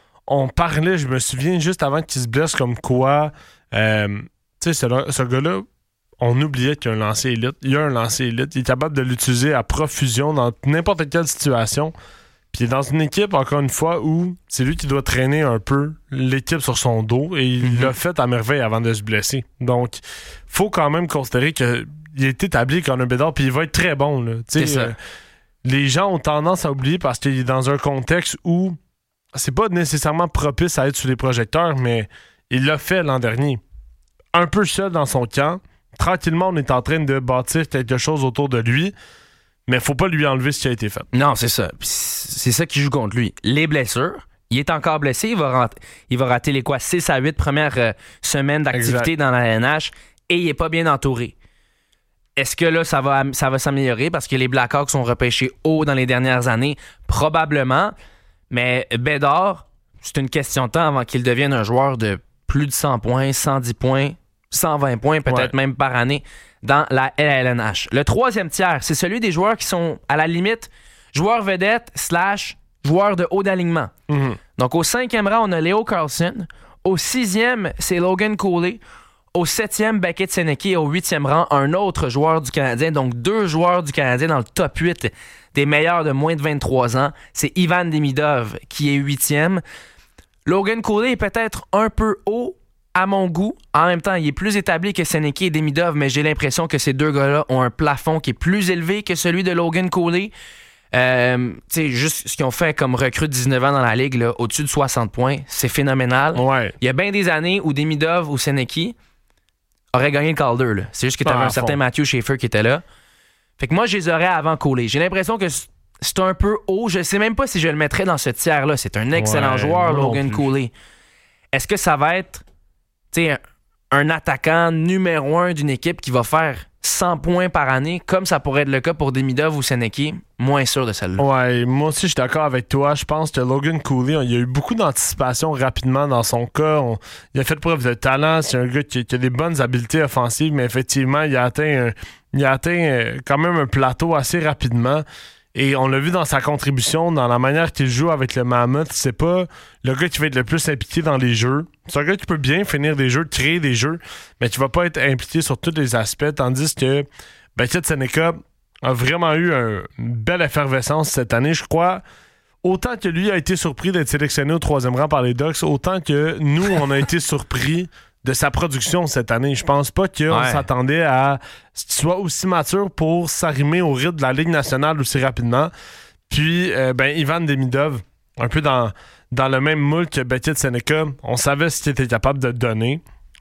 on parlait, je me souviens, juste avant qu'il se blesse, comme quoi, tu sais, ce gars-là, on oubliait qu'il y a un lancer élite. Il y a un lancer élite. Il est capable de l'utiliser à profusion dans n'importe quelle situation. Puis il est dans une équipe, encore une fois, où c'est lui qui doit traîner un peu l'équipe sur son dos, et il l'a fait à merveille avant de se blesser. Donc, faut quand même considérer qu'il est établi comme un Bedard, puis il va être très bon. Là. C'est ça. Les gens ont tendance à oublier parce qu'il est dans un contexte où c'est pas nécessairement propice à être sous les projecteurs, mais il l'a fait l'an dernier. Un peu seul dans son camp. Tranquillement, on est en train de bâtir quelque chose autour de lui, mais faut pas lui enlever ce qui a été fait. Non, c'est ça. C'est ça qui joue contre lui. Les blessures. Il est encore blessé. Il va rater les 6 à 8 premières semaines d'activité dans la LNH et il est pas bien entouré. Est-ce que là, ça va s'améliorer parce que les Blackhawks sont repêchés haut dans les dernières années? Probablement. Mais Bedard, c'est une question de temps avant qu'il devienne un joueur de plus de 100 points, 110 points, 120 points, peut-être même par année dans la LNH. Le troisième tiers, c'est celui des joueurs qui sont à la limite joueurs vedettes / joueurs de haut d'alignement. Donc au 5e rang, on a Leo Carlson. Au 6e, c'est Logan Cooley. Au 7e, Beckett Senecki. Et au 8e rang, un autre joueur du Canadien. Donc 2 joueurs du Canadien dans le top 8 des meilleurs de moins de 23 ans. C'est Ivan Demidov qui est 8e. Logan Cooley est peut-être un peu haut à mon goût. En même temps, il est plus établi que Senecki et Demidov, mais j'ai l'impression que ces deux gars-là ont un plafond qui est plus élevé que celui de Logan Cooley. Juste ce qu'ils ont fait comme recrue de 19 ans dans la Ligue, là, au-dessus de 60 points, c'est phénoménal. Ouais. Il y a bien des années où Demidov ou Senecki auraient gagné le Calder. Là. C'est juste que tu avais un certain Matthew Schaefer qui était là. Fait que moi, je les aurais avant Cooley. J'ai l'impression que c'est un peu haut. Je sais même pas si je le mettrais dans ce tiers-là. C'est un excellent joueur, Logan Cooley. Est-ce que ça va être un attaquant numéro 1 d'une équipe qui va faire 100 points par année, comme ça pourrait être le cas pour Demidov ou Senecki? Moins sûr de celle-là. Ouais, moi aussi, je suis d'accord avec toi. Je pense que Logan Cooley, il y a eu beaucoup d'anticipation rapidement dans son cas. Il a fait preuve de talent. C'est un gars qui a des bonnes habiletés offensives, mais effectivement, il a atteint quand même un plateau assez rapidement. Et on l'a vu dans sa contribution, dans la manière qu'il joue avec le Mammoth. C'est pas le gars qui va être le plus impliqué dans les jeux. C'est un gars qui peut bien finir des jeux, créer des jeux, mais qui va pas être impliqué sur tous les aspects. Tandis que Beckett Senecka a vraiment eu une belle effervescence cette année, je crois. Autant que lui a été surpris d'être sélectionné au 3e rang par les Ducks, autant que nous, on a été surpris de sa production cette année. Je pense pas qu'on s'attendait à ce qu'il soit aussi mature pour s'arrimer au rythme de la Ligue nationale aussi rapidement. Puis, Ivan Demidov, un peu dans le même moule que Beckett Senecka, on savait ce qu'il était capable de donner.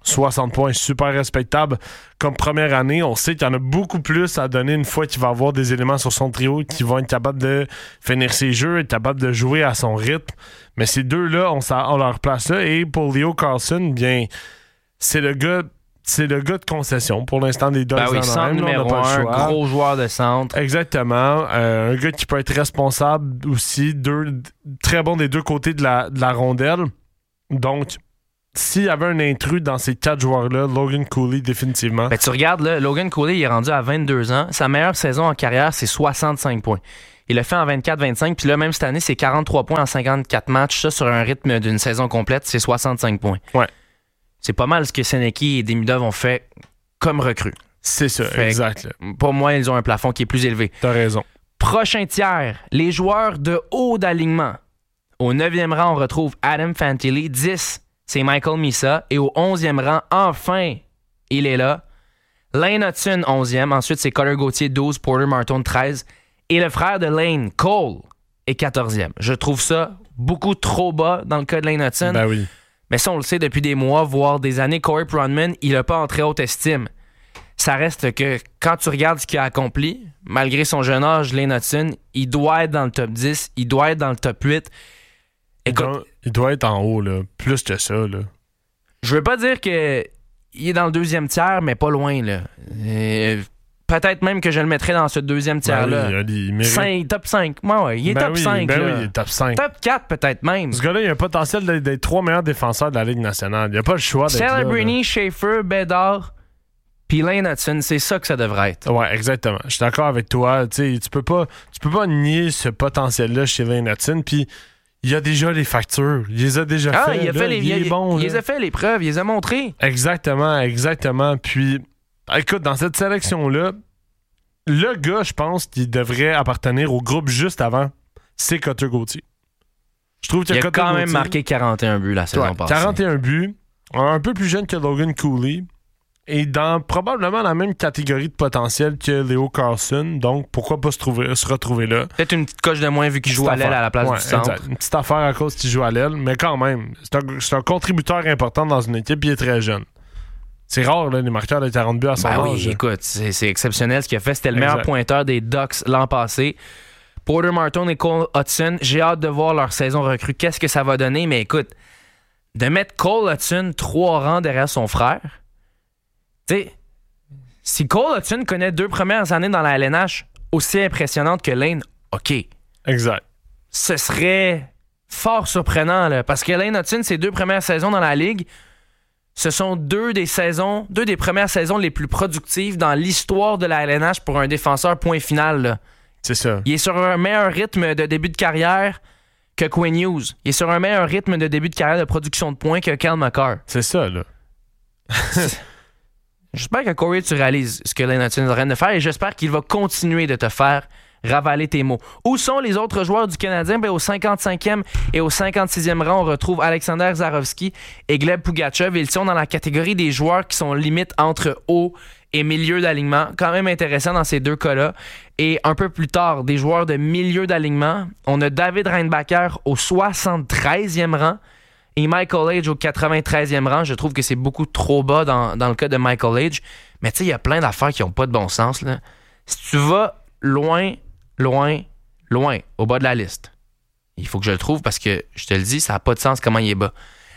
60 points, super respectable. Comme première année, on sait qu'il y en a beaucoup plus à donner une fois qu'il va avoir des éléments sur son trio qui vont être capables de finir ses jeux, être capables de jouer à son rythme. Mais ces deux-là, on leur place là. Et pour Leo Carlsson, bien, c'est le gars de concession pour l'instant des Ducks. Ben oui, centre numéro 1, gros joueur de centre. Exactement. Un gars qui peut être responsable aussi, très bon des deux côtés de la rondelle. Donc, s'il y avait un intrus dans ces 4 joueurs-là, Logan Cooley, définitivement. Ben, tu regardes, là, Logan Cooley, il est rendu à 22 ans. Sa meilleure saison en carrière, c'est 65 points. Il l'a fait en 24-25, puis là, même cette année, c'est 43 points en 54 matchs. Ça, sur un rythme d'une saison complète, c'est 65 points. Ouais. C'est pas mal ce que Seneki et Demidov ont fait comme recrues. C'est ça, exact. Pour moi, ils ont un plafond qui est plus élevé. T'as raison. Prochain tiers, les joueurs de haut d'alignement. Au 9e rang, on retrouve Adam Fantilli. 10, c'est Michael Misa. Et au 11e rang, enfin, il est là. Lane Hudson, 11e. Ensuite, c'est Cutter Gauthier, 12. Porter Martin, 13. Et le frère de Lane, Cole, est 14e. Je trouve ça beaucoup trop bas dans le cas de Lane Hudson. Ben oui. Mais ça, on le sait depuis des mois, voire des années. Corey Pronman, il n'a pas en très haute estime. Ça reste que quand tu regardes ce qu'il a accompli, malgré son jeune âge, Lane Hudson, il doit être dans le top 10, il doit être dans le top 8. Écoute, il doit être en haut, là. Plus que ça, là. Je veux pas dire qu'il est dans le deuxième tiers, mais pas loin, là. Peut-être même que je le mettrais dans ce deuxième tiers-là. Ben oui, il mérite. Top 5. Ouais, il est top 5. Ben là. oui, il est top 5. Top 4 peut-être même. Ce gars-là, il a un potentiel d'être 3 meilleurs défenseurs de la Ligue nationale. Il a pas le choix d'être là. Celebrini, Schaefer, Bédard, puis Lane Hudson, c'est ça que ça devrait être. Ouais, exactement. Je suis d'accord avec toi. Tu peux pas nier ce potentiel-là chez Lane Hudson. Puis il a déjà les factures. Il les a déjà fait. Il les a fait les preuves. Il les a montrées. Exactement. Puis, écoute, dans cette sélection-là, le gars, je pense, qui devrait appartenir au groupe juste avant, c'est Cutter Gauthier. Je trouve qu'il a quand même marqué 41 buts la saison passée. 41 buts. Un peu plus jeune que Logan Cooley. Et dans probablement la même catégorie de potentiel que Leo Carlsson. Donc, pourquoi pas se retrouver là? Peut-être une petite coche de moins vu qu'il joue à l'aile à la place du centre. Exact. Une petite affaire à cause qu'il joue à l'aile. Mais quand même, c'est un contributeur important dans une équipe. Il est très jeune. C'est rare, là, les marqueurs de 40 buts à son âge. Oui, écoute, c'est exceptionnel ce qu'il a fait. C'était le meilleur pointeur des Ducks l'an passé. Porter Martin et Cole Hudson, j'ai hâte de voir leur saison recrue. Qu'est-ce que ça va donner? Mais écoute, de mettre Cole Hudson 3 rangs derrière son frère, tu sais, si Cole Hudson connaît 2 premières années dans la LNH aussi impressionnantes que Lane, OK. Exact. Ce serait fort surprenant, là, parce que Lane Hudson, ses 2 premières saisons dans la Ligue, ce sont 2 des premières saisons les plus productives dans l'histoire de la LNH pour un défenseur point final. Là. C'est ça. Il est sur un meilleur rythme de début de carrière que Quinn Hughes. Il est sur un meilleur rythme de début de carrière de production de points que Cal McCarr. C'est ça, là. J'espère que Corey, tu réalises ce que Lane Hudson est en train de faire et j'espère qu'il va continuer de te faire ravaler tes mots. Où sont les autres joueurs du Canadien? Au 55e et au 56e rang, on retrouve Alexander Zarovski et Gleb Pugachev. Ils sont dans la catégorie des joueurs qui sont limite entre haut et milieu d'alignement. Quand même intéressant dans ces 2 cas-là. Et un peu plus tard, des joueurs de milieu d'alignement. On a David Reinbacher au 73e rang et Michael Age au 93e rang. Je trouve que c'est beaucoup trop bas dans le cas de Michael Age. Mais tu sais, il y a plein d'affaires qui n'ont pas de bon sens, là. Si tu vas loin, au bas de la liste, il faut que je le trouve parce que, je te le dis, ça n'a pas de sens comment il est bas.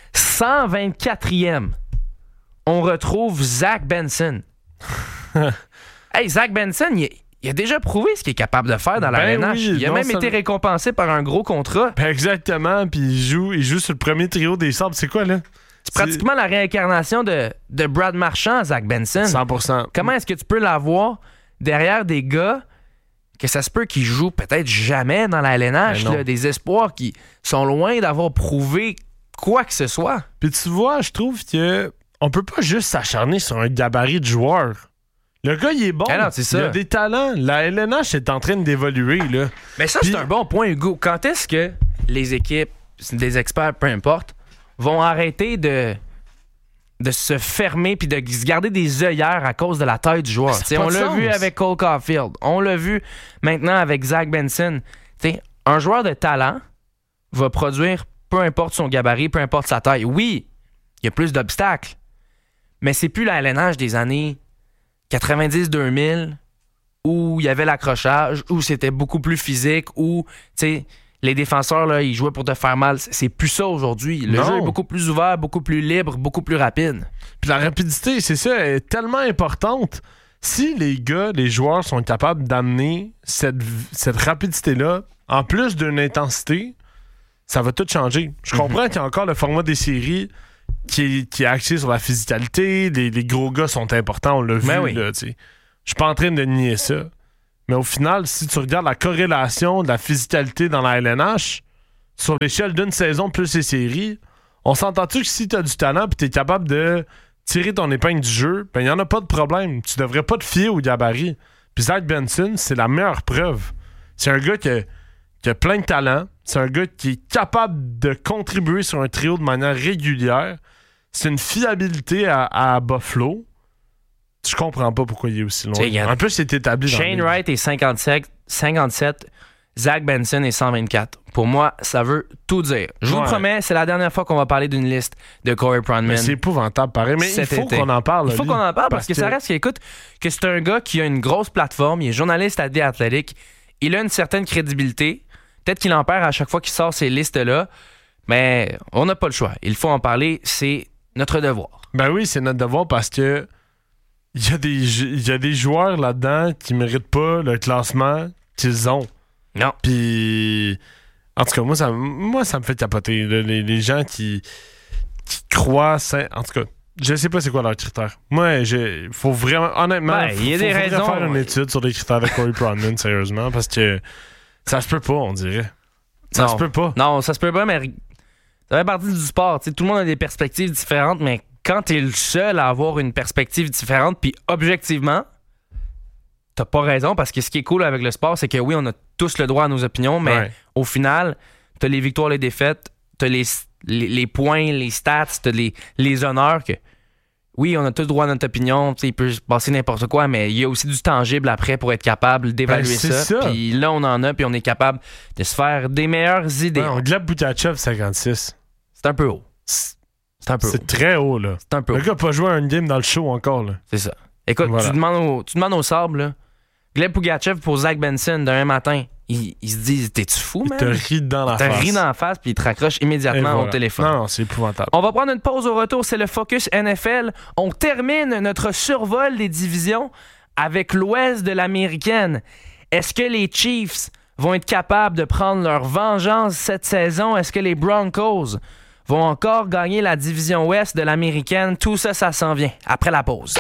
124e, on retrouve Zach Benson. Hey, Zach Benson, il a déjà prouvé ce qu'il est capable de faire dans la LNH. Oui, il a même été récompensé par un gros contrat. Exactement, puis il joue sur le premier trio des Sabres. C'est quoi, là? C'est pratiquement la réincarnation de Brad Marchand, Zach Benson. 100%. Comment est-ce que tu peux l'avoir derrière des gars que ça se peut qu'ils jouent peut-être jamais dans la LNH, là, des espoirs qui sont loin d'avoir prouvé quoi que ce soit. Puis tu vois, je trouve que on peut pas juste s'acharner sur un gabarit de joueur. Le gars, il est bon. Alors, c'est ça. Il a des talents. La LNH est en train d'évoluer, là. Mais ça, c'est un bon point, Hugo. Quand est-ce que les équipes, des experts, peu importe, vont arrêter de se fermer puis de se garder des œillères à cause de la taille du joueur? On l'a vu avec Cole Caulfield. On l'a vu maintenant avec Zach Benson. T'sais, un joueur de talent va produire peu importe son gabarit, peu importe sa taille. Oui, il y a plus d'obstacles. Mais c'est plus la LNH des années 90-2000 où il y avait l'accrochage, où c'était beaucoup plus physique, où, tu sais, les défenseurs, là, ils jouaient pour te faire mal. C'est plus ça aujourd'hui. Le jeu est beaucoup plus ouvert, beaucoup plus libre, beaucoup plus rapide. Puis la rapidité, c'est ça, elle est tellement importante. Si les joueurs sont capables d'amener cette rapidité-là, en plus d'une intensité, ça va tout changer. Je comprends qu'il y a encore le format des séries qui est axé sur la physicalité. Les gros gars sont importants, on l'a vu. Oui. Là, je suis pas en train de nier ça. Mais au final, si tu regardes la corrélation de la physicalité dans la LNH, sur l'échelle d'une saison plus les séries, on s'entend-tu que si tu as du talent et tu es capable de tirer ton épingle du jeu, ben il n'y en a pas de problème. Tu devrais pas te fier au gabarit. Puis Zach Benson, c'est la meilleure preuve. C'est un gars qui a plein de talent. C'est un gars qui est capable de contribuer sur un trio de manière régulière. C'est une fiabilité à Buffalo. Je comprends pas pourquoi il est aussi loin. En plus, c'est établi dans Shane Wright est 57, Zach Benson est 124. Pour moi, ça veut tout dire. Je vous promets, c'est la dernière fois qu'on va parler d'une liste de Corey Pronman. Mais c'est épouvantable, pareil. Mais il faut qu'on en parle. Il faut qu'on en parle parce que ça reste écoute, que c'est un gars qui a une grosse plateforme, il est journaliste à The Athletic, il a une certaine crédibilité. Peut-être qu'il en perd à chaque fois qu'il sort ces listes-là, mais on n'a pas le choix. Il faut en parler, c'est notre devoir. Ben oui, c'est notre devoir parce que il y a des joueurs là-dedans qui méritent pas le classement qu'ils ont. Non. Puis, en tout cas, moi, ça me fait capoter. Là, les gens qui croient... En tout cas, je sais pas c'est quoi leurs critères. Moi, il faut vraiment... Honnêtement, il y a des raisons. Faire une étude sur les critères de Corey Pronman, sérieusement, parce que ça se peut pas, on dirait. Ça se peut pas. Non, ça se peut pas, mais ça fait partie du sport. T'sais, tout le monde a des perspectives différentes, mais quand t'es le seul à avoir une perspective différente, puis objectivement, t'as pas raison, parce que ce qui est cool avec le sport, c'est que oui, on a tous le droit à nos opinions, mais au final, t'as les victoires, les défaites, t'as les points, les stats, t'as les honneurs que... Oui, on a tous le droit à notre opinion, il peut se passer n'importe quoi, mais il y a aussi du tangible après pour être capable d'évaluer ça. Puis là, on en a, puis on est capable de se faire des meilleures idées. Gleb Bougachev, 56. C'est un peu haut. C'est très haut, là. C'est un peu haut. Le gars n'a pas joué un game dans le show encore, là. C'est ça. Écoute, tu demandes au sable, là, Gleb Bougachev pour Zach Benson d'un matin. Il se dit, t'es-tu fou, man? Il te rit dans la face. Il te rit dans la face, puis il te raccroche immédiatement au téléphone. Non, c'est épouvantable. On va prendre une pause au retour. C'est le Focus NFL. On termine notre survol des divisions avec l'ouest de l'américaine. Est-ce que les Chiefs vont être capables de prendre leur vengeance cette saison? Est-ce que les Broncos vont encore gagner la division ouest de l'américaine? Tout ça, ça s'en vient après la pause.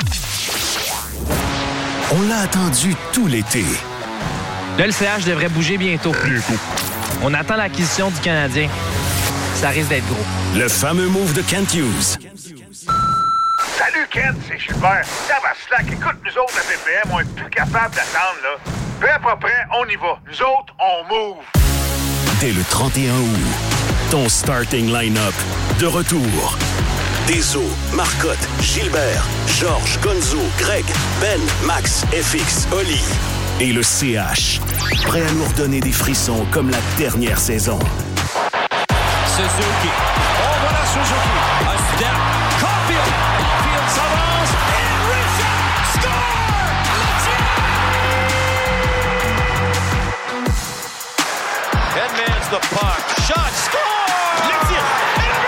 On l'a attendu tout l'été. Le LCH devrait bouger bientôt. On attend l'acquisition du Canadien. Ça risque d'être gros. Le fameux move de Kent Hughes. Salut Kent, c'est Gilbert. Ça va slack. Écoute, nous autres à BPM, on est plus capable d'attendre, là. Peu à peu près, on y va. Nous autres, on move. Dès le 31 août, ton starting line-up de retour. Deso, Marcotte, Gilbert, Georges, Gonzo, Greg, Ben, Max, FX, Oli. Et le CH, prêt à nous redonner des frissons comme la dernière saison. Suzuki. Oh, voilà Suzuki. A step. Caulfield. Caulfield s'avance. Et Richard score! Headman's the puck. Shot. Score! Le tir. Et le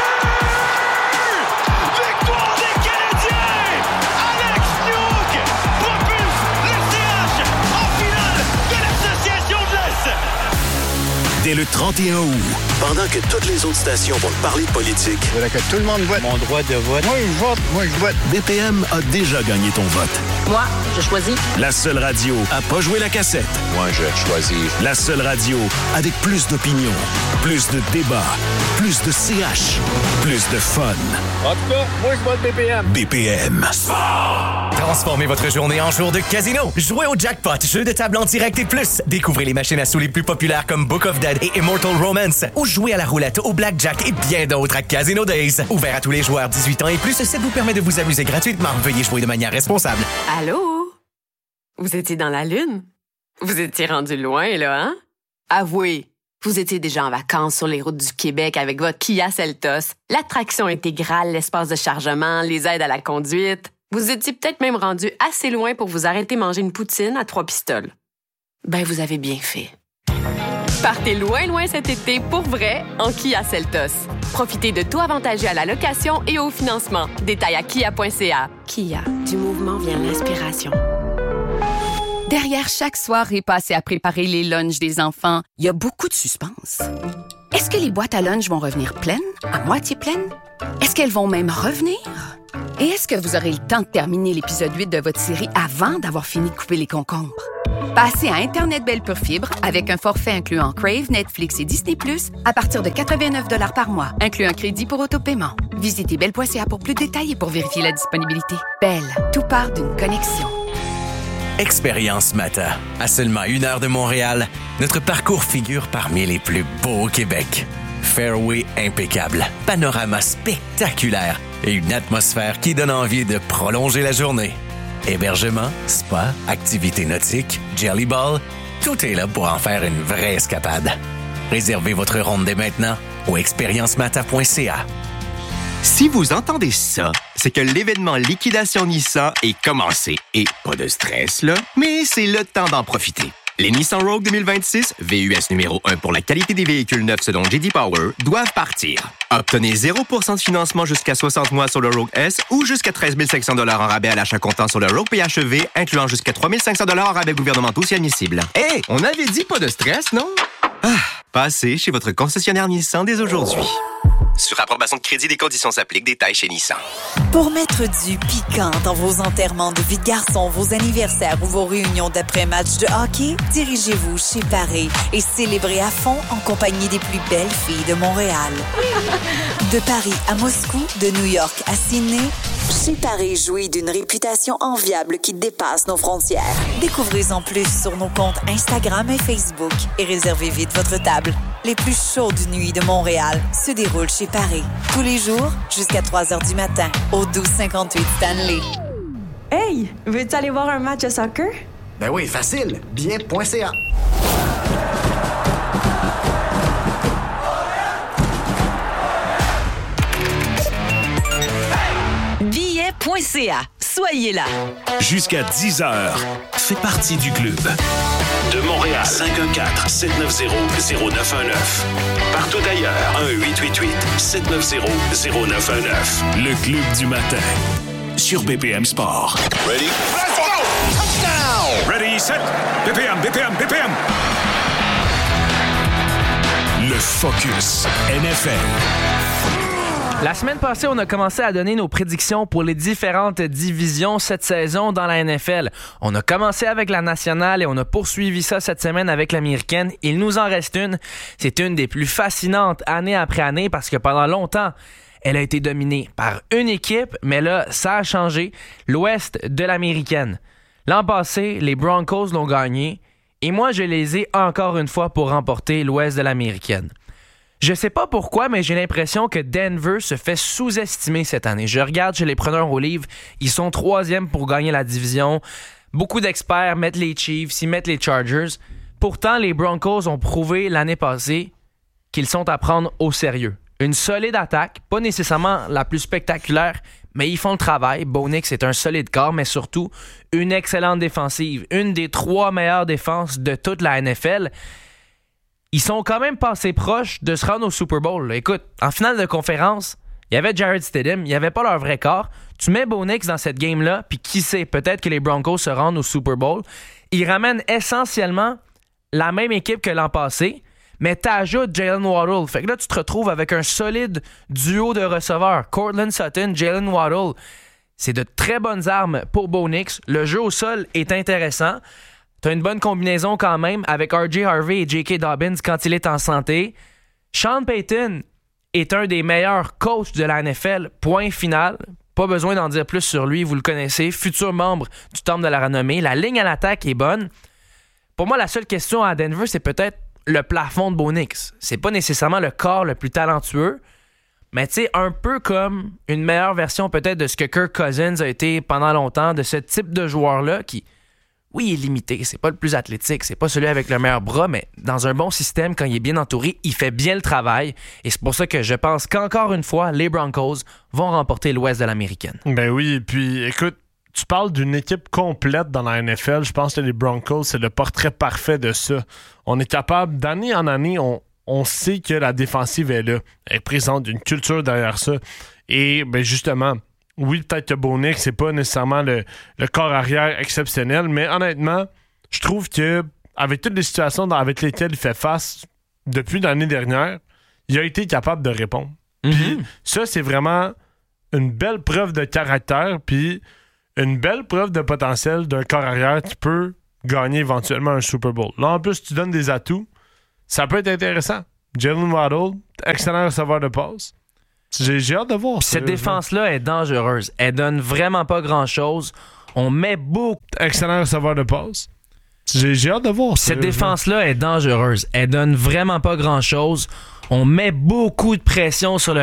but! Victoire des Canadiens! Alex Newhook propulse le CH en finale de l'Association de l'Est! Dès le 31 août, pendant que toutes les autres stations vont parler de politique, voilà que tout le monde vote. Mon droit de vote. Moi, je vote. BPM a déjà gagné ton vote. Moi, je choisis. La seule radio à pas jouer la cassette. Moi, je choisis. La seule radio avec plus d'opinion, plus de débats, plus de CH, plus de fun. En tout cas, moi, je vote BPM. BPM. Transformez votre journée en jour de casino. Jouez au jackpot, jeu de table en direct et plus. Découvrez les machines à sous les plus populaires comme Book of Dead et Immortal Romance. Ou jouez à la roulette, au blackjack et bien d'autres à Casino Days. Ouvert à tous les joueurs 18 ans et plus, ça vous permet de vous amuser gratuitement. Veuillez jouer de manière responsable. Allô? Vous étiez dans la Lune? Vous étiez rendu loin, là, hein? Avouez, Vous étiez déjà en vacances sur les routes du Québec avec votre Kia Seltos, l'attraction intégrale, l'espace de chargement, les aides à la conduite. Vous étiez peut-être même rendu assez loin pour vous arrêter manger une poutine à 3 pistoles. Ben, vous avez bien fait. Partez loin, loin cet été pour vrai en Kia Seltos. Profitez de tout avantagé à la location et au financement. Détails à kia.ca. Kia, du mouvement vient l'inspiration. Derrière chaque soirée passée à préparer les lunchs des enfants, il y a beaucoup de suspense. Est-ce que les boîtes à lunch vont revenir pleines, à moitié pleines? Est-ce qu'elles vont même revenir? Et est-ce que vous aurez le temps de terminer l'épisode 8 de votre série avant d'avoir fini de couper les concombres? Passez à Internet Belle Pure Fibre avec un forfait incluant Crave, Netflix et Disney+, à partir de 89 $ par mois, inclut un crédit pour autopaiement. Visitez belle.ca pour plus de détails et pour vérifier la disponibilité. Belle, tout part d'une connexion. Expérience Mata. À seulement 1 heure de Montréal, notre parcours figure parmi les plus beaux au Québec. Fairway impeccable, panorama spectaculaire et une atmosphère qui donne envie de prolonger la journée. Hébergement, spa, activités nautiques, jelly ball, tout est là pour en faire une vraie escapade. Réservez votre ronde dès maintenant au expériencemata.ca. Si vous entendez ça, c'est que l'événement Liquidation Nissan est commencé. Et pas de stress, là, mais c'est le temps d'en profiter. Les Nissan Rogue 2026, VUS numéro 1 pour la qualité des véhicules neufs selon J.D. Power, doivent partir. Obtenez 0% de financement jusqu'à 60 mois sur le Rogue S ou jusqu'à 13 500 $ en rabais à l'achat comptant sur le Rogue PHEV, incluant jusqu'à 3 500 $ en rabais gouvernementaux si admissible. Hé, on avait dit pas de stress, non? Passez chez votre concessionnaire Nissan dès aujourd'hui. Sur approbation de crédit, des conditions s'appliquent. Détails chez Nissan. Pour mettre du piquant dans vos enterrements de vie de garçon, vos anniversaires ou vos réunions d'après-match de hockey, dirigez-vous chez Paré et célébrez à fond en compagnie des plus belles filles de Montréal. De Paris à Moscou, de New York à Sydney, chez Paré jouit d'une réputation enviable qui dépasse nos frontières. Découvrez-en plus sur nos comptes Instagram et Facebook et réservez vite votre table. Les plus chaudes nuits de Montréal se déroulent chez Paré. Tous les jours, jusqu'à 3 h du matin, au 1258 Stanley. Hey, veux-tu aller voir un match de soccer? Ben oui, facile. Bien.ca. Billet.ca. Soyez là. Jusqu'à 10h, fais partie du club. De Montréal, 514-790-0919. Partout ailleurs, 1-888-790-0919. Le club du matin. Sur BPM Sport. Ready? Let's go! Touchdown! Ready, set, BPM. Le Focus NFL. La semaine passée, on a commencé à donner nos prédictions pour les différentes divisions cette saison dans la NFL. On a commencé avec la nationale et on a poursuivi ça cette semaine avec l'américaine. Il nous en reste une. C'est une des plus fascinantes année après année parce que pendant longtemps, elle a été dominée par une équipe, mais là, ça a changé. L'ouest de l'américaine. L'an passé, les Broncos l'ont gagné et moi, je les ai encore une fois pour remporter l'ouest de l'américaine. Je sais pas pourquoi, mais j'ai l'impression que Denver se fait sous-estimer cette année. Je regarde chez les preneurs au livre, ils sont 3e pour gagner la division. Beaucoup d'experts mettent les Chiefs, ils mettent les Chargers. Pourtant, les Broncos ont prouvé l'année passée qu'ils sont à prendre au sérieux. Une solide attaque, pas nécessairement la plus spectaculaire, mais ils font le travail. Bo Nix est un solide corps, mais surtout une excellente défensive. Une des 3 meilleures défenses de toute la NFL. Ils sont quand même passés proches de se rendre au Super Bowl. Écoute, en finale de conférence, il y avait Jarrett Stidham, il n'y avait pas leur vrai corps. Tu mets Bo Nix dans cette game-là, puis qui sait, peut-être que les Broncos se rendent au Super Bowl. Ils ramènent essentiellement la même équipe que l'an passé, mais t'ajoutes Jalen Waddle. Fait que là, tu te retrouves avec un solide duo de receveurs. Courtland Sutton, Jalen Waddle. C'est de très bonnes armes pour Bo Nix. Le jeu au sol est intéressant. T'as une bonne combinaison quand même avec R.J. Harvey et J.K. Dobbins quand il est en santé. Sean Payton est un des meilleurs coachs de la NFL. Point final. Pas besoin d'en dire plus sur lui, vous le connaissez. Futur membre du Temple de la Renommée. La ligne à l'attaque est bonne. Pour moi, la seule question à Denver, c'est peut-être le plafond de Bo Nix. C'est pas nécessairement le corps le plus talentueux, mais tu sais, un peu comme une meilleure version peut-être de ce que Kirk Cousins a été pendant longtemps, de ce type de joueur-là qui... oui, il est limité, c'est pas le plus athlétique, c'est pas celui avec le meilleur bras, mais dans un bon système, quand il est bien entouré, il fait bien le travail. Et c'est pour ça que je pense qu'encore une fois, les Broncos vont remporter l'Ouest de l'Américaine. Ben oui, puis écoute, tu parles d'une équipe complète dans la NFL. Je pense que les Broncos, c'est le portrait parfait de ça. On est capable, d'année en année, on sait que la défensive est là. Elle est présente, une culture derrière ça. Et ben justement, oui, peut-être que Bo Nix, c'est pas nécessairement le corps arrière exceptionnel, mais honnêtement, je trouve que avec toutes les situations avec lesquelles il fait face depuis l'année dernière, il a été capable de répondre. Puis ça, c'est vraiment une belle preuve de caractère, puis une belle preuve de potentiel d'un corps arrière qui peut gagner éventuellement un Super Bowl. Là, en plus, tu donnes des atouts, ça peut être intéressant. Jalen Waddle, excellent receveur de passe. J'ai hâte de voir ça. Cette défense-là est dangereuse. Elle donne vraiment pas grand-chose. On met beaucoup... Excellent receveur de passe. J'ai hâte de voir ça. Cette défense-là est dangereuse. Elle donne vraiment pas grand-chose. On met beaucoup de pression sur le